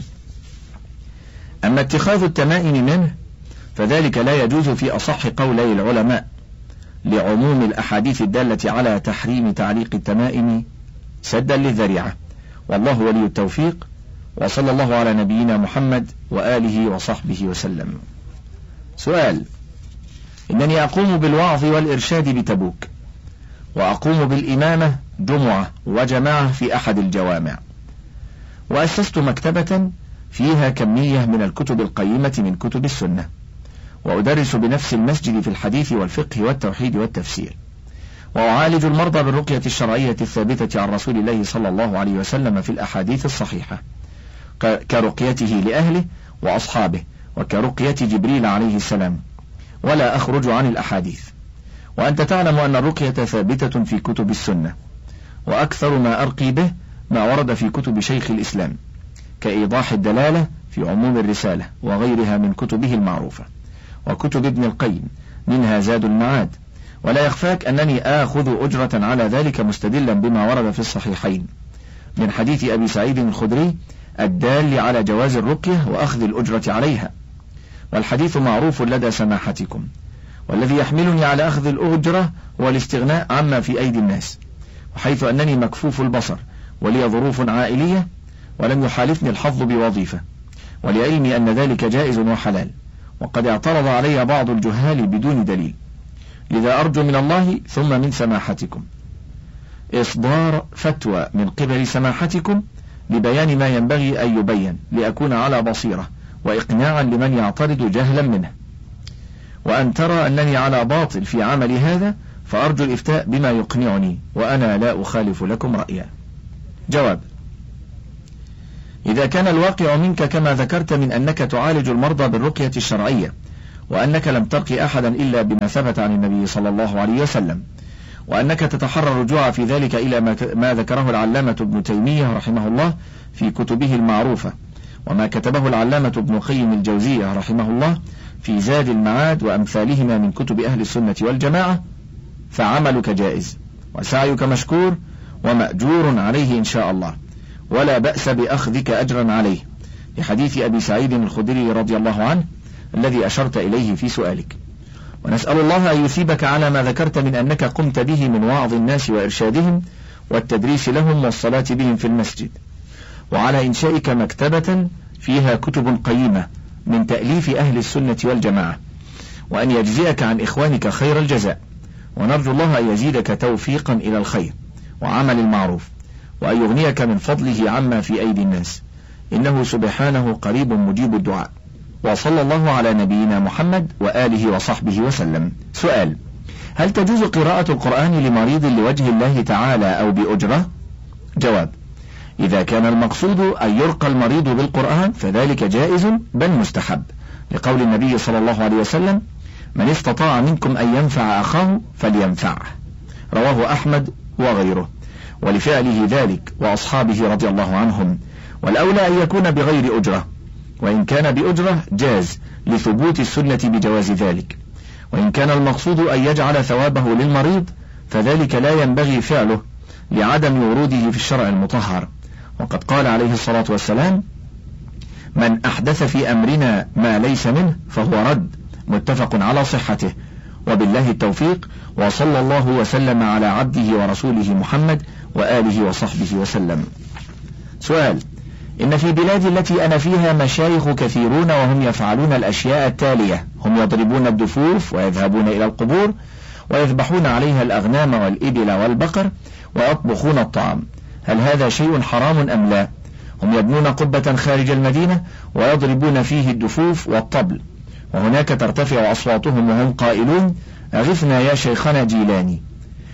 أما اتخاذ التمائم منه فذلك لا يجوز في أصح قولي العلماء، لعموم الأحاديث الدالة على تحريم تعليق التمائم سدا للذريعة، والله ولي التوفيق. وصلى الله على نبينا محمد وآله وصحبه وسلم. سؤال: إنني أقوم بالوعظ والإرشاد بتبوك، وأقوم بالإمامة جمعة وجماعة في أحد الجوامع، وأسست مكتبة فيها كمية من الكتب القيمة من كتب السنة، وأدرس بنفس المسجد في الحديث والفقه والتوحيد والتفسير، وأعالج المرضى بالرقية الشرعية الثابتة عن رسول الله صلى الله عليه وسلم في الأحاديث الصحيحة، كرقيته لأهله وأصحابه، وكرقية جبريل عليه السلام، ولا أخرج عن الأحاديث. وأنت تعلم أن الرقية ثابتة في كتب السنة، وأكثر ما أرقي به ما ورد في كتب شيخ الإسلام كإيضاح الدلالة في عموم الرسالة وغيرها من كتبه المعروفة، وكتب ابن القيم منها زاد المعاد. ولا يخفاك أنني آخذ أجرة على ذلك مستدلا بما ورد في الصحيحين من حديث أبي سعيد الخدري الدال على جواز الرقية وأخذ الأجرة عليها، والحديث معروف لدى سماحتكم، والذي يحملني على أخذ الأجرة هو الاستغناء عما في أيدي الناس، وحيث أنني مكفوف البصر ولي ظروف عائلية ولم يحالفني الحظ بوظيفة، ولعلمي أن ذلك جائز وحلال، وقد اعترض علي بعض الجهال بدون دليل، لذا أرجو من الله ثم من سماحتكم إصدار فتوى من قبل سماحتكم لبيان ما ينبغي أن يبين، لأكون على بصيرة وإقناعا لمن يعترض جهلا منه. وأن ترى أنني على باطل في عمل هذا فأرجو الإفتاء بما يقنعني، وأنا لا أخالف لكم رأيا. جواب: إذا كان الواقع منك كما ذكرت من أنك تعالج المرضى بالرقية الشرعية، وأنك لم ترقي أحدا إلا بما ثبت عن النبي صلى الله عليه وسلم، وأنك تتحرى الرجوع في ذلك إلى ما ذكره العلامة ابن تيمية رحمه الله في كتبه المعروفة، وما كتبه العلامة ابن قيم الجوزية رحمه الله في زاد المعاد وأمثالهما من كتب أهل السنة والجماعة، فعملك جائز وسعيك مشكور ومأجور عليه إن شاء الله، ولا بأس بأخذك أجرا عليه، لحديث أبي سعيد الخدري رضي الله عنه الذي أشرت إليه في سؤالك. ونسأل الله أن يثيبك على ما ذكرت من أنك قمت به من وعظ الناس وإرشادهم والتدريس لهم والصلاة بهم في المسجد، وعلى إنشائك مكتبة فيها كتب قيمة من تأليف أهل السنة والجماعة، وأن يجزيك عن إخوانك خير الجزاء، ونرجو الله أن يزيدك توفيقا إلى الخير وعمل المعروف، وأن يغنيك من فضله عما في أيدي الناس، إنه سبحانه قريب مجيب الدعاء. وصلى الله على نبينا محمد وآله وصحبه وسلم. سؤال: هل تجوز قراءة القرآن لمريض لوجه الله تعالى أو بأجرة؟ جواب: إذا كان المقصود أن يرقى المريض بالقرآن فذلك جائز بل مستحب، لقول النبي صلى الله عليه وسلم: من استطاع منكم أن ينفع أخاه فلينفعه، رواه أحمد وغيره، ولفعله ذلك وأصحابه رضي الله عنهم، والأولى أن يكون بغير أجرة، وإن كان بأجرة جاز لثبوت السنة بجواز ذلك، وإن كان المقصود أن يجعل ثوابه للمريض فذلك لا ينبغي فعله لعدم وروده في الشرع المطهر، وقد قال عليه الصلاة والسلام: من أحدث في أمرنا ما ليس منه فهو رد، متفق على صحته، وبالله التوفيق، وصلى الله وسلم على عبده ورسوله محمد وآله وصحبه وسلم. سؤال: إن في بلادي التي أنا فيها مشايخ كثيرون وهم يفعلون الأشياء التالية: هم يضربون الدفوف ويذهبون إلى القبور ويذبحون عليها الأغنام والإبل والبقر ويطبخون الطعام، هل هذا شيء حرام أم لا؟ هم يبنون قبة خارج المدينة ويضربون فيه الدفوف والطبل، وهناك ترتفع أصواتهم وهم قائلون: أغثنا يا شيخنا جيلاني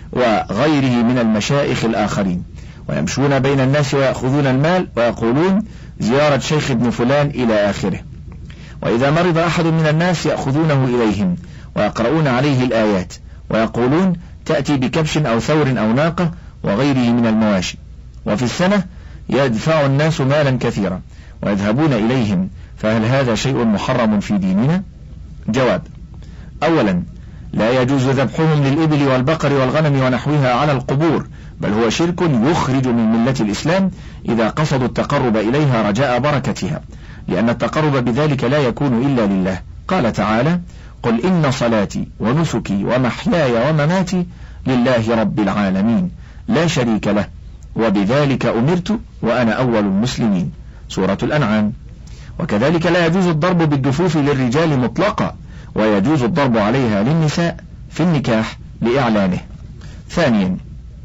وغيره من المشايخ الآخرين، ويمشون بين الناس ويأخذون المال ويقولون زيارة شيخ ابن فلان إلى آخره، وإذا مرض أحد من الناس يأخذونه إليهم ويقرؤون عليه الآيات ويقولون تأتي بكبش أو ثور أو ناقة وغيره من المواشي، وفي السنة يدفع الناس مالا كثيرا ويذهبون إليهم، فهل هذا شيء محرم في ديننا؟ جواب: أولا، لا يجوز ذبحهم للإبل والبقر والغنم ونحوها على القبور، بل هو شرك يخرج من ملة الإسلام إذا قصدوا التقرب إليها رجاء بركتها، لأن التقرب بذلك لا يكون إلا لله. قال تعالى: قل إن صلاتي ونسكي ومحياي ومماتي لله رب العالمين لا شريك له وبذلك أمرت وأنا أول المسلمين، سورة الأنعام. وكذلك لا يجوز الضرب بالدفوف للرجال مطلقا، ويجوز الضرب عليها للنساء في النكاح لإعلانه. ثانيا،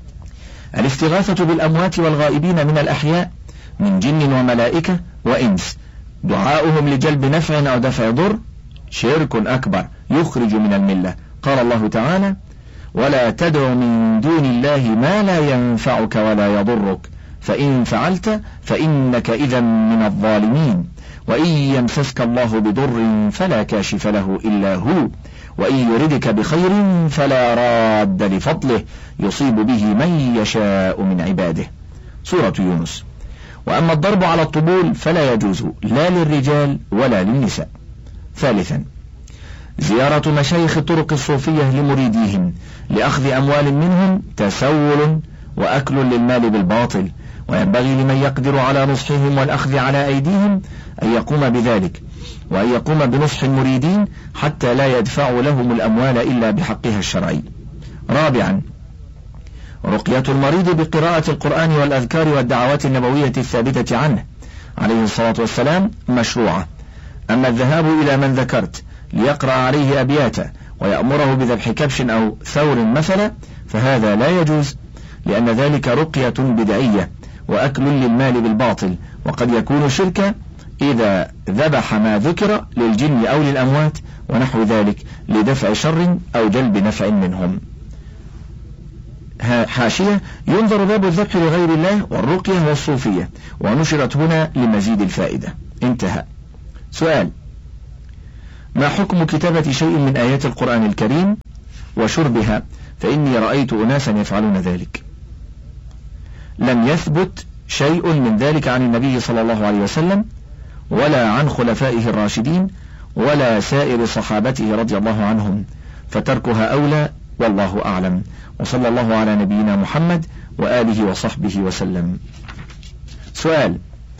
الاستغاثة بالأموات والغائبين من الأحياء من جن وملائكة وإنس، دعاؤهم لجلب نفع أو دفع ضر، شرك أكبر يخرج من الملة. قال الله تعالى: ولا تدع من دون الله ما لا ينفعك ولا يضرك فإن فعلت فإنك إذا من الظالمين، وإن يمسسك الله بضر فلا كاشف له إلا هو، وإن يردك بخير فلا راد لفضله يصيب به من يشاء من عباده، سورة يونس. وأما الضرب على الطبول فلا يجوز لا للرجال ولا للنساء. ثالثا، زيارة مشايخ الطرق الصوفية لمريديهم لأخذ أموال منهم تسول وأكل للمال بالباطل، وينبغي لمن يقدر على نصحهم والأخذ على أيديهم أن يقوم بذلك، وأن يقوم بنصح المريدين حتى لا يدفعوا لهم الأموال إلا بحقها الشرعي. رابعا، رقية المريض بقراءة القرآن والأذكار والدعوات النبوية الثابتة عنه عليه الصلاة والسلام مشروعة. أما الذهاب إلى من ذكرت ليقرأ عليه أبياتا ويأمره بذبح كبش أو ثور مثلا فهذا لا يجوز، لأن ذلك رقية بدعية وأكل للمال بالباطل، وقد يكون شركا إذا ذبح ما ذكر للجن أو للأموات ونحو ذلك لدفع شر أو جلب نفع منهم. حاشية: ينظر باب الذبح لغير الله والرقية والصوفية، ونشرت هنا لمزيد الفائدة. انتهى. سؤال: ما حكم كتابة شيء من آيات القرآن الكريم وشربها؟ فإني رأيت أناسا يفعلون ذلك. لم يثبت شيء من ذلك عن النبي صلى الله عليه وسلم ولا عن خلفائه الراشدين ولا سائر صحابته رضي الله عنهم، فتركها أولى، والله أعلم. وصلى الله على نبينا محمد وآله وصحبه وسلم. سؤال: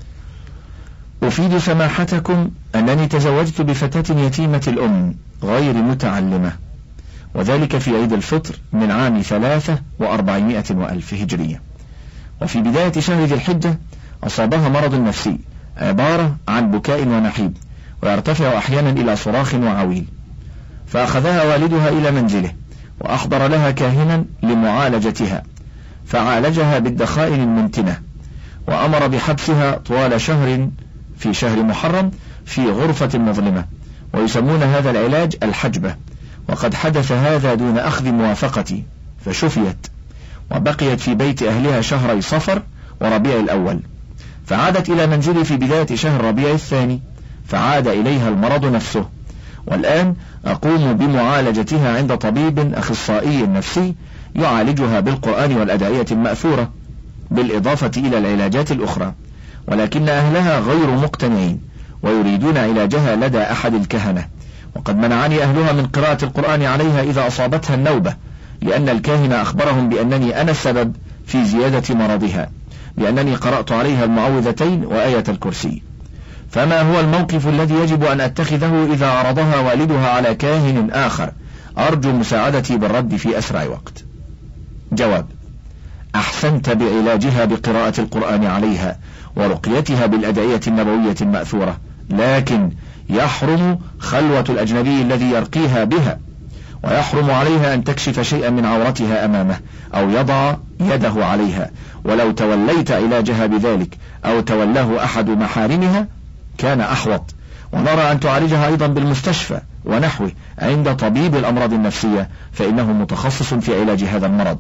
أفيد سماحتكم أنني تزوجت بفتاة يتيمة الأم غير متعلمة، وذلك في عيد الفطر من عام ثلاثة وأربعمائة وألف هجرية، وفي بداية شهر ذي الحجة أصابها مرض نفسي عبارة عن بكاء ونحيب، ويرتفع أحيانا إلى صراخ وعويل، فأخذها والدها إلى منزله وأحضر لها كاهنا لمعالجتها، فعالجها بالدخائن المنتنة، وأمر بحبسها طوال شهر في شهر محرم في غرفة مظلمة، ويسمون هذا العلاج الحجبة. وقد حدث هذا دون أخذ موافقتي، فشفيت وبقيت في بيت أهلها شهري صفر وربيع الأول، فعادت إلى منزلي في بداية شهر ربيع الثاني، فعاد إليها المرض نفسه، والآن أقوم بمعالجتها عند طبيب أخصائي نفسي يعالجها بالقرآن والأدعية المأثورة، بالإضافة إلى العلاجات الأخرى، ولكن أهلها غير مقتنعين ويريدون علاجها لدى أحد الكهنة، وقد منعني أهلها من قراءة القرآن عليها إذا أصابتها النوبة، لأن الكاهن أخبرهم بأنني أنا السبب في زيادة مرضها، لأنني قرأت عليها المعوذتين وآية الكرسي. فما هو الموقف الذي يجب أن أتخذه إذا عرضها والدها على كاهن آخر؟ أرجو مساعدتي بالرد في أسرع وقت. جواب: أحسنت بعلاجها بقراءة القرآن عليها ورقيتها بالأدعية النبوية المأثورة، لكن يحرم خلوة الأجنبي الذي يرقيها بها، ويحرم عليها أن تكشف شيئا من عورتها أمامه أو يضع يده عليها، ولو توليت علاجها بذلك أو تولاه أحد محارمها كان أحوط. ونرى أن تعالجها أيضا بالمستشفى ونحوه عند طبيب الأمراض النفسية، فإنه متخصص في علاج هذا المرض.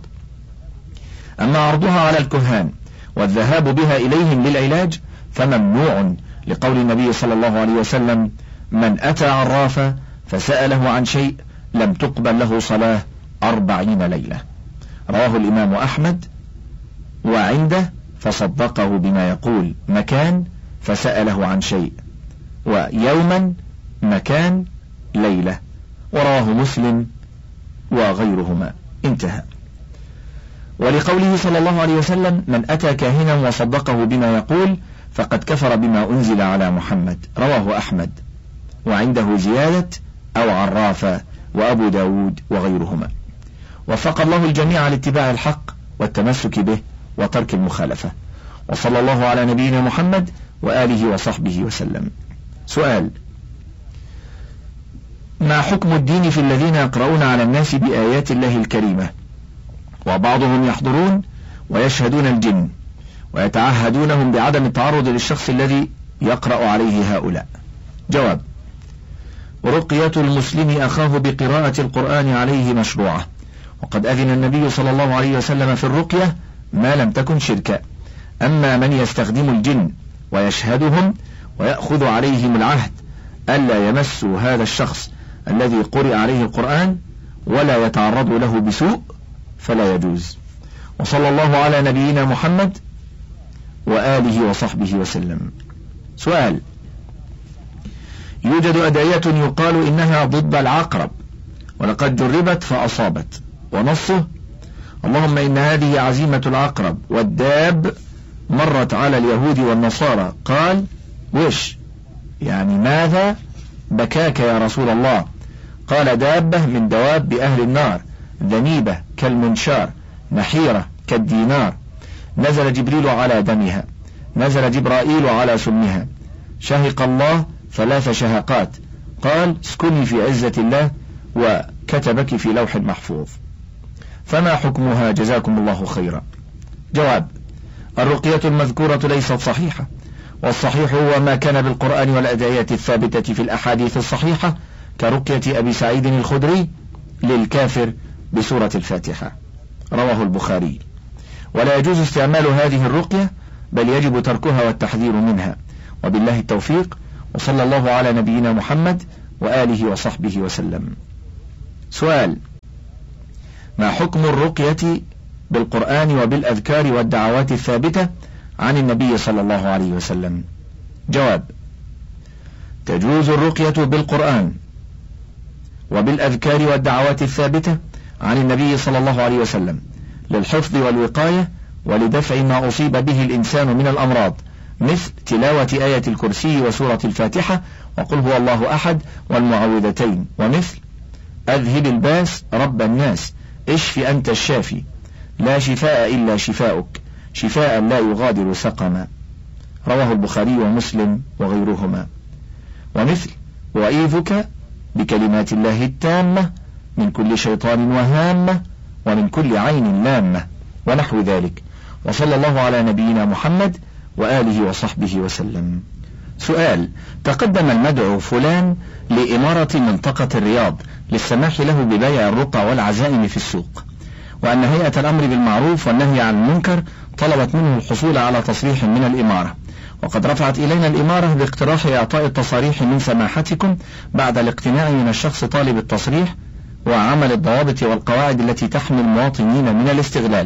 أما عرضها على الكهان والذهاب بها إليهم للعلاج فممنوع، لقول النبي صلى الله عليه وسلم: من أتى عرافا فسأله عن شيء لم تقبل له صلاة أربعين ليلة. رواه الإمام أحمد، وعنده فصدقه بما يقول مكان فسأله عن شيء، ويوما مكان ليلة، ورواه مسلم وغيرهما. انتهى. ولقوله صلى الله عليه وسلم: من أتى كاهنا وصدقه بما يقول فقد كفر بما أنزل على محمد، رواه أحمد، وعنده زيادة أو عرافة، وأبو داود وغيرهما. وفق الله الجميع لاتباع الحق والتمسك به وترك المخالفة، وصلى الله على نبينا محمد وآله وصحبه وسلم. سؤال: ما حكم الدين في الذين يقرؤون على الناس بآيات الله الكريمة وبعضهم يحضرون ويشهدون الجن ويتعهدونهم بعدم التعرض للشخص الذي يقرأ عليه هؤلاء؟ جواب: رقية المسلم أخاه بقراءة القرآن عليه مشروعة، وقد أذن النبي صلى الله عليه وسلم في الرقية ما لم تكن شركا. أما من يستخدم الجن ويشهدهم ويأخذ عليهم العهد ألا يمسوا هذا الشخص الذي قرئ عليه القرآن ولا يتعرض له بسوء فلا يجوز. وصلى الله على نبينا محمد وآله وصحبه وسلم. سؤال: يوجد أدعية يقال إنها ضد العقرب ولقد جربت فأصابت، ونصه: اللهم إن هذه عزيمة العقرب والداب مرت على اليهود والنصارى. قال: وش يعني ماذا بكاك يا رسول الله؟ قال: دابة من دواب أهل النار، ذنيبة كالمنشار، نحيرة كالدينار، نزل جبريل على دمها، نزل جبرائيل على سمها، شهق الله ثلاث شهقات، قال: اسكني في عزة الله، وكتبك في لوح محفوظ. فما حكمها جزاكم الله خيرا؟ جواب: الرقية المذكورة ليست صحيحة، والصحيح هو ما كان بالقرآن والأدعية الثابتة في الأحاديث الصحيحة كرقية أبي سعيد الخدري للكافر بسورة الفاتحة. رواه البخاري. ولا يجوز استعمال هذه الرقية، بل يجب تركها والتحذير منها. وبالله التوفيق، وصلى الله على نبينا محمد وآله وصحبه وسلم. سؤال: ما حكم الرقية بالقرآن وبالأذكار والدعوات الثابتة عن النبي صلى الله عليه وسلم؟ جواب: تجوز الرقية بالقرآن وبالأذكار والدعوات الثابتة عن النبي صلى الله عليه وسلم للحفظ والوقاية ولدفع ما أصيب به الإنسان من الأمراض، مثل تلاوة آية الكرسي وسورة الفاتحة وقل هو الله أحد والمعوذتين، ومثل أذهب الباس رب الناس اشف أنت الشافي لا شفاء إلا شفاؤك شفاء لا يغادر سقما، رواه البخاري ومسلم وغيرهما. ومثل وأعيذك بكلمات الله التامة من كل شيطان وهامة ومن كل عين لامة، ونحو ذلك. وصلى الله على نبينا محمد وآله وصحبه وسلم. سؤال: تقدم المدعو فلان لإمارة منطقة الرياض للسماح له ببيع الرقى والعزائم في السوق، وأن هيئة الأمر بالمعروف والنهي عن المنكر طلبت منه الحصول على تصريح من الإمارة، وقد رفعت إلينا الإمارة باقتراح إعطاء التصاريح من سماحتكم بعد الاقتناع من الشخص طالب التصريح وعمل الضوابط والقواعد التي تحمي المواطنين من الاستغلال.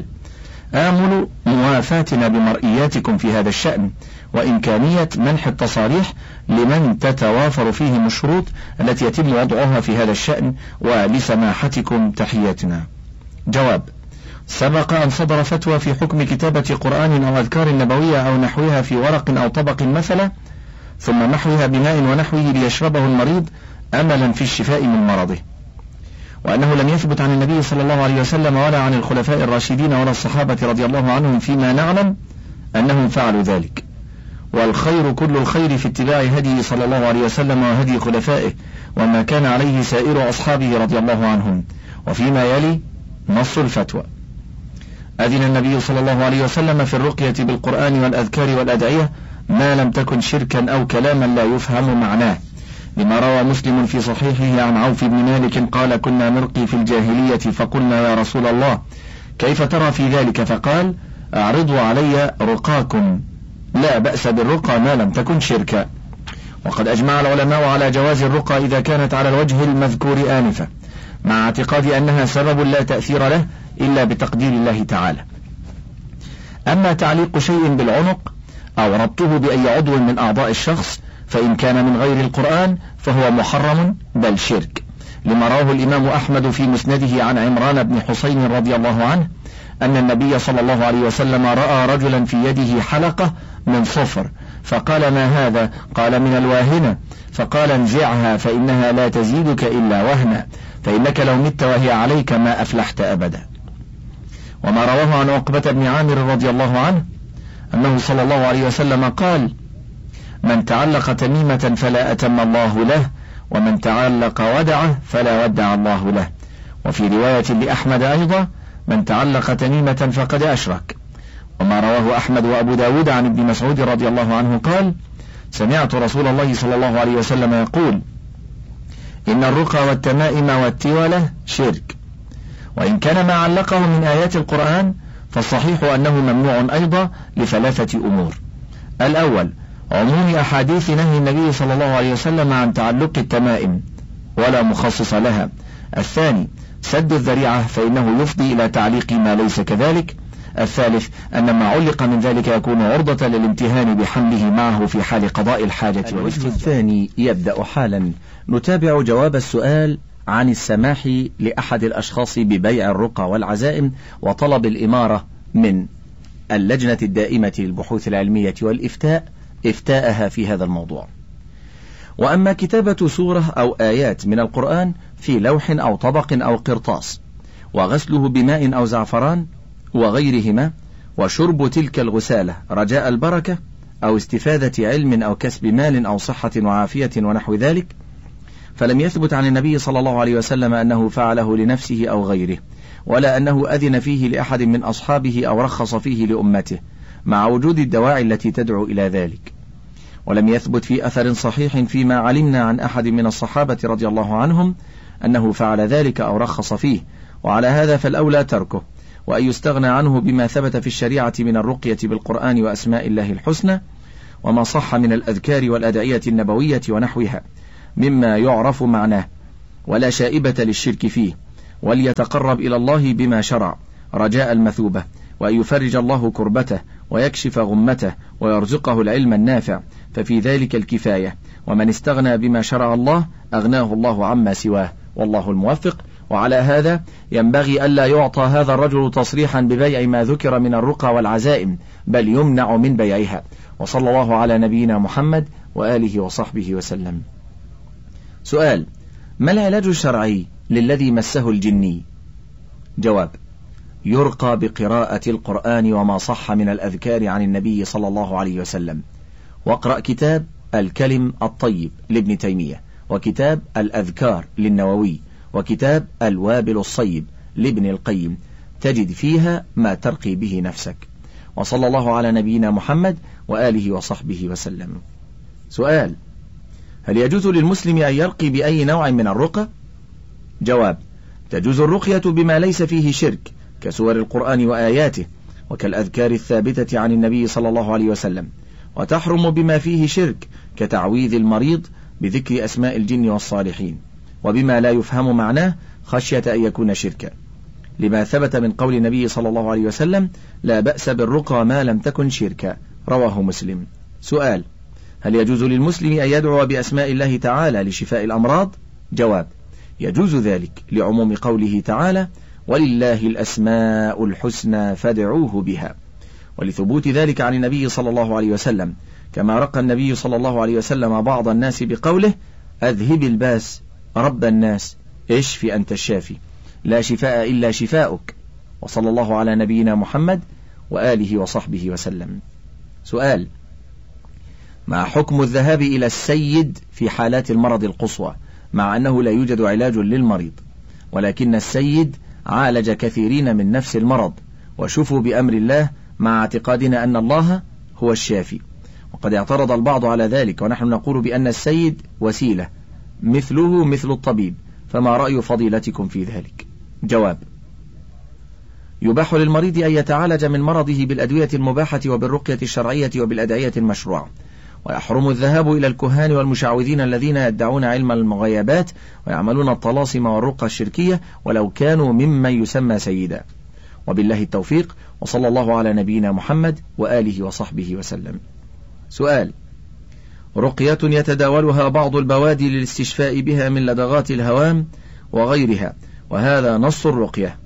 آمل موافاتنا بمرئياتكم في هذا الشأن وإمكانية منح التصاريح لمن تتوافر فيهم الشروط التي يتم وضعها في هذا الشأن، ولسماحتكم تحياتنا. جواب: سبق أن صدر فتوى في حكم كتابة قرآن أو أذكار نبوية أو نحوها في ورق أو طبق مثلا ثم محوها بماء ونحوه ليشربه المريض أملا في الشفاء من مرضه، وأنه لم يثبت عن النبي صلى الله عليه وسلم ولا عن الخلفاء الراشدين ولا الصحابة رضي الله عنهم فيما نعلم أنهم فعلوا ذلك، والخير كل الخير في اتباع هديه صلى الله عليه وسلم وهدي خلفائه وما كان عليه سائر أصحابه رضي الله عنهم. وفيما يلي نص الفتوى: أذن النبي صلى الله عليه وسلم في الرقية بالقرآن والأذكار والأدعية ما لم تكن شركا أو كلاما لا يفهم معناه، لما روى مسلم في صحيحه عن عوف بن مالك قال: كنا نرقي في الجاهلية فقلنا يا رسول الله كيف ترى في ذلك؟ فقال: أعرضوا علي رقاكم، لا بأس بالرقى ما لم تكن شركا. وقد أجمع العلماء على جواز الرقى إذا كانت على الوجه المذكور آنفا، مع اعتقاد أنها سبب لا تأثير له إلا بتقدير الله تعالى. أما تعليق شيء بالعنق أو ربطه بأي عضو من أعضاء الشخص فإن كان من غير القرآن فهو محرم بل شرك، لما رواه الإمام أحمد في مسنده عن عمران بن حسين رضي الله عنه أن النبي صلى الله عليه وسلم رأى رجلا في يده حلقة من صفر فقال: ما هذا؟ قال: من الواهنة. فقال: انزعها فإنها لا تزيدك إلا وهنا، فإنك لو مت وهي عليك ما أفلحت أبدا. وما رواه عن عقبة بن عامر رضي الله عنه أنه صلى الله عليه وسلم قال: من تعلق تميمة فلا أتم الله له، ومن تعلق ودعه فلا ودع الله له. وفي رواية لأحمد أيضا: من تعلق تميمة فقد أشرك. وما رواه أحمد وأبو داود عن ابن مسعود رضي الله عنه قال: سمعت رسول الله صلى الله عليه وسلم يقول: إن الرقى والتمائم والتولة شرك. وإن كان ما علقه من آيات القرآن فالصحيح أنه ممنوع أيضا لثلاثة أمور: الأول عموم أحاديث نهي النبي صلى الله عليه وسلم عن تعلق التمائم ولا مخصص لها. الثاني سد الذريعة فإنه يفضي إلى تعليق ما ليس كذلك. الثالث أن ما علق من ذلك يكون عرضة للامتهان بحمله معه في حال قضاء الحاجة. الوجه الثاني يبدأ حالا. نتابع جواب السؤال عن السماح لأحد الأشخاص ببيع الرقى والعزائم وطلب الإمارة من اللجنة الدائمة للبحوث العلمية والإفتاء إفتاءها في هذا الموضوع. وأما كتابة سورة أو آيات من القرآن في لوح أو طبق أو قرطاس وغسله بماء أو زعفران وغيرهما وشرب تلك الغسالة رجاء البركة أو استفادة علم أو كسب مال أو صحة وعافية ونحو ذلك، فلم يثبت عن النبي صلى الله عليه وسلم أنه فعله لنفسه أو غيره، ولا أنه أذن فيه لأحد من أصحابه أو رخص فيه لأمته، مع وجود الدواعي التي تدعو إلى ذلك. ولم يثبت في أثر صحيح فيما علمنا عن أحد من الصحابة رضي الله عنهم أنه فعل ذلك أو رخص فيه، وعلى هذا فالأولى تركه، وأن يستغنى عنه بما ثبت في الشريعة من الرقية بالقرآن وأسماء الله الحسنى، وما صح من الأذكار والأدعية النبوية ونحوها مما يعرف معناه ولا شائبة للشرك فيه، وليتقرب إلى الله بما شرع رجاء المثوبة، وأن يفرج الله كربته ويكشف غمته ويرزقه العلم النافع، ففي ذلك الكفاية. ومن استغنى بما شرع الله أغناه الله عما سواه، والله الموفق. وعلى هذا ينبغي ألا يعطى هذا الرجل تصريحا ببيع ما ذكر من الرقى والعزائم، بل يمنع من بيعها. وصلى الله على نبينا محمد وآله وصحبه وسلم. سؤال: ما العلاج الشرعي للذي مسه الجني؟ جواب: يرقى بقراءة القرآن وما صح من الأذكار عن النبي صلى الله عليه وسلم، واقرأ كتاب الكلم الطيب لابن تيمية، وكتاب الأذكار للنووي، وكتاب الوابل الصيب لابن القيم، تجد فيها ما ترقي به نفسك. وصلى الله على نبينا محمد وآله وصحبه وسلم. سؤال: هل يجوز للمسلم أن يرقي بأي نوع من الرقى؟ جواب: تجوز الرقية بما ليس فيه شرك كسور القرآن وآياته، وكالأذكار الثابتة عن النبي صلى الله عليه وسلم، وتحرم بما فيه شرك كتعويذ المريض بذكر أسماء الجن والصالحين، وبما لا يفهم معناه خشية أن يكون شركا، لما ثبت من قول النبي صلى الله عليه وسلم: لا بأس بالرقى ما لم تكن شركا، رواه مسلم. سؤال: هل يجوز للمسلم أن يدعو بأسماء الله تعالى لشفاء الأمراض؟ جواب: يجوز ذلك لعموم قوله تعالى: ولله الأسماء الحسنى فادعوه بها، ولثبوت ذلك عن النبي صلى الله عليه وسلم، كما رقى النبي صلى الله عليه وسلم بعض الناس بقوله: أذهب الباس رب الناس اشف أنت الشافي، لا شفاء إلا شفاؤك. وصلى الله على نبينا محمد وآله وصحبه وسلم. سؤال: ما حكم الذهاب إلى السيد في حالات المرض القصوى، مع أنه لا يوجد علاج للمريض، ولكن السيد عالج كثيرين من نفس المرض وشفوا بأمر الله، مع اعتقادنا أن الله هو الشافي؟ وقد اعترض البعض على ذلك، ونحن نقول بأن السيد وسيلة مثله مثل الطبيب، فما رأي فضيلتكم في ذلك؟ جواب: يباح للمريض أن يتعالج من مرضه بالأدوية المباحة وبالرقية الشرعية وبالأدعية المشروعة، ويحرم الذهاب إلى الكهان والمشعوذين الذين يدعون علم المغيبات ويعملون الطلاسم والرقى الشركية ولو كانوا ممن يسمى سيدا. وبالله التوفيق، وصلى الله على نبينا محمد وآله وصحبه وسلم. سؤال: رقية يتداولها بعض البوادي للاستشفاء بها من لدغات الهوام وغيرها، وهذا نص الرقية: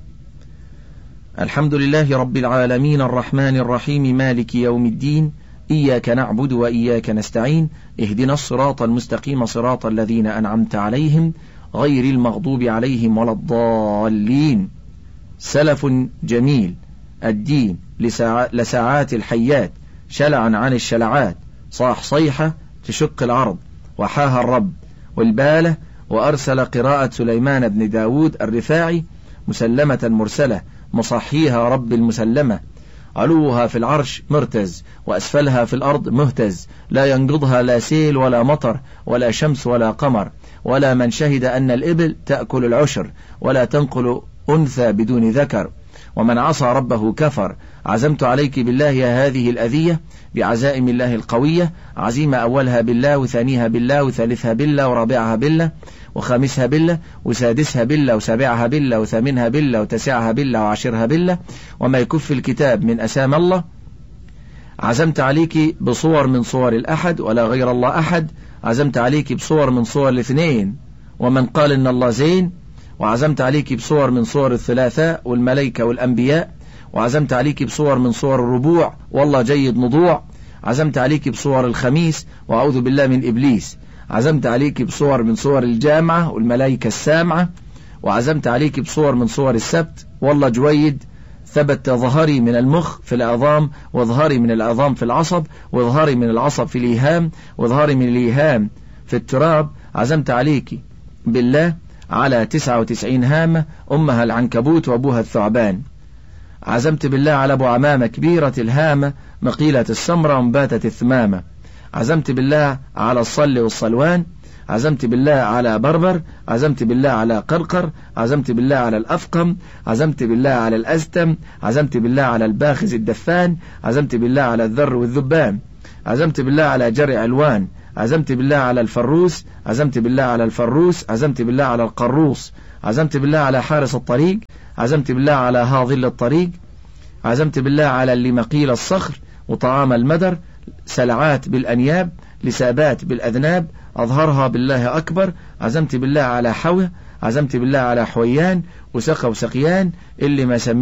الحمد لله رب العالمين الرحمن الرحيم مالك يوم الدين، إياك نعبد وإياك نستعين، اهدنا الصراط المستقيم صراط الذين أنعمت عليهم غير المغضوب عليهم ولا الضالين. سلف جميل الدين لساعات الحيات، شلعا عن الشلعات، صاح صيحة تشق العرض وحاها الرب والبالة، وأرسل قراءة سليمان بن داود الرفاعي مسلمة مرسلة مصحيها رب المسلمة، علوها في العرش مرتز وأسفلها في الأرض مهتز، لا ينقضها لا سيل ولا مطر ولا شمس ولا قمر، ولا من شهد أن الإبل تأكل العشر ولا تنقل أنثى بدون ذكر، ومن عصى ربه كفر. عزمت عليك بالله يا هذه الأذية بعزائم الله القوية، عزيمة أولها بالله وثانيها بالله وثالثها بالله ورابعها بالله وخامسها بالله وسادسها بالله وسابعها بالله وثامنها بالله وتسعها بالله وعشرها بالله، وما يكف الكتاب من أسام الله. عزمت عليك بصور من صور الأحد ولا غير الله أحد، عزمت عليك بصور من صور الاثنين ومن قال إن الله زين، وعزمت عليك بصور من صور الثلاثاء والملائكة والأنبياء، وعزمت عليك بصور من صور الربوع والله جيد مضوع، عزمت عليك بصور الخميس وأعوذ بالله من إبليس، عزمت عليك بصور من صور الجامعة والملائكة السامعة، وعزمت عليك بصور من صور السبت والله جويد، ثبت ظهري من المخ في العظام، وظهري من العظام في العصب، وظهري من العصب في الإيهام، وظهري من الإيهام في التراب. عزمت عليك بالله على تسعة وتسعين هامة، أمها العنكبوت وأبوها الثعبان. عزمت بالله على أبو عمامة كبيرة الهامة مقيلة السمرة ومباتة الثمامة. عزمت بالله على الصل والصلوان. عزمت بالله على بربر، عزمت بالله على قرقر، عزمت بالله على الأفقم، عزمت بالله على الأزتم، عزمت بالله على الباخز الدفان، عزمت بالله على الذر والذبان، عزمت بالله على جرع علوان، عزمت بالله على الفروس، عزمت بالله على الفروس، عزمت بالله على القروص، عزمت بالله على حارس الطريق، عزمت بالله على هاظل الطريق، عزمت بالله على اللي مقيل الصخر وطعام المدر، سلعات بالأنياب، لسابات بالأذناب، أظهرها بالله أكبر، عزمت بالله على حوه، عزمت بالله على حويان وسقى وسقيان اللي ما سمي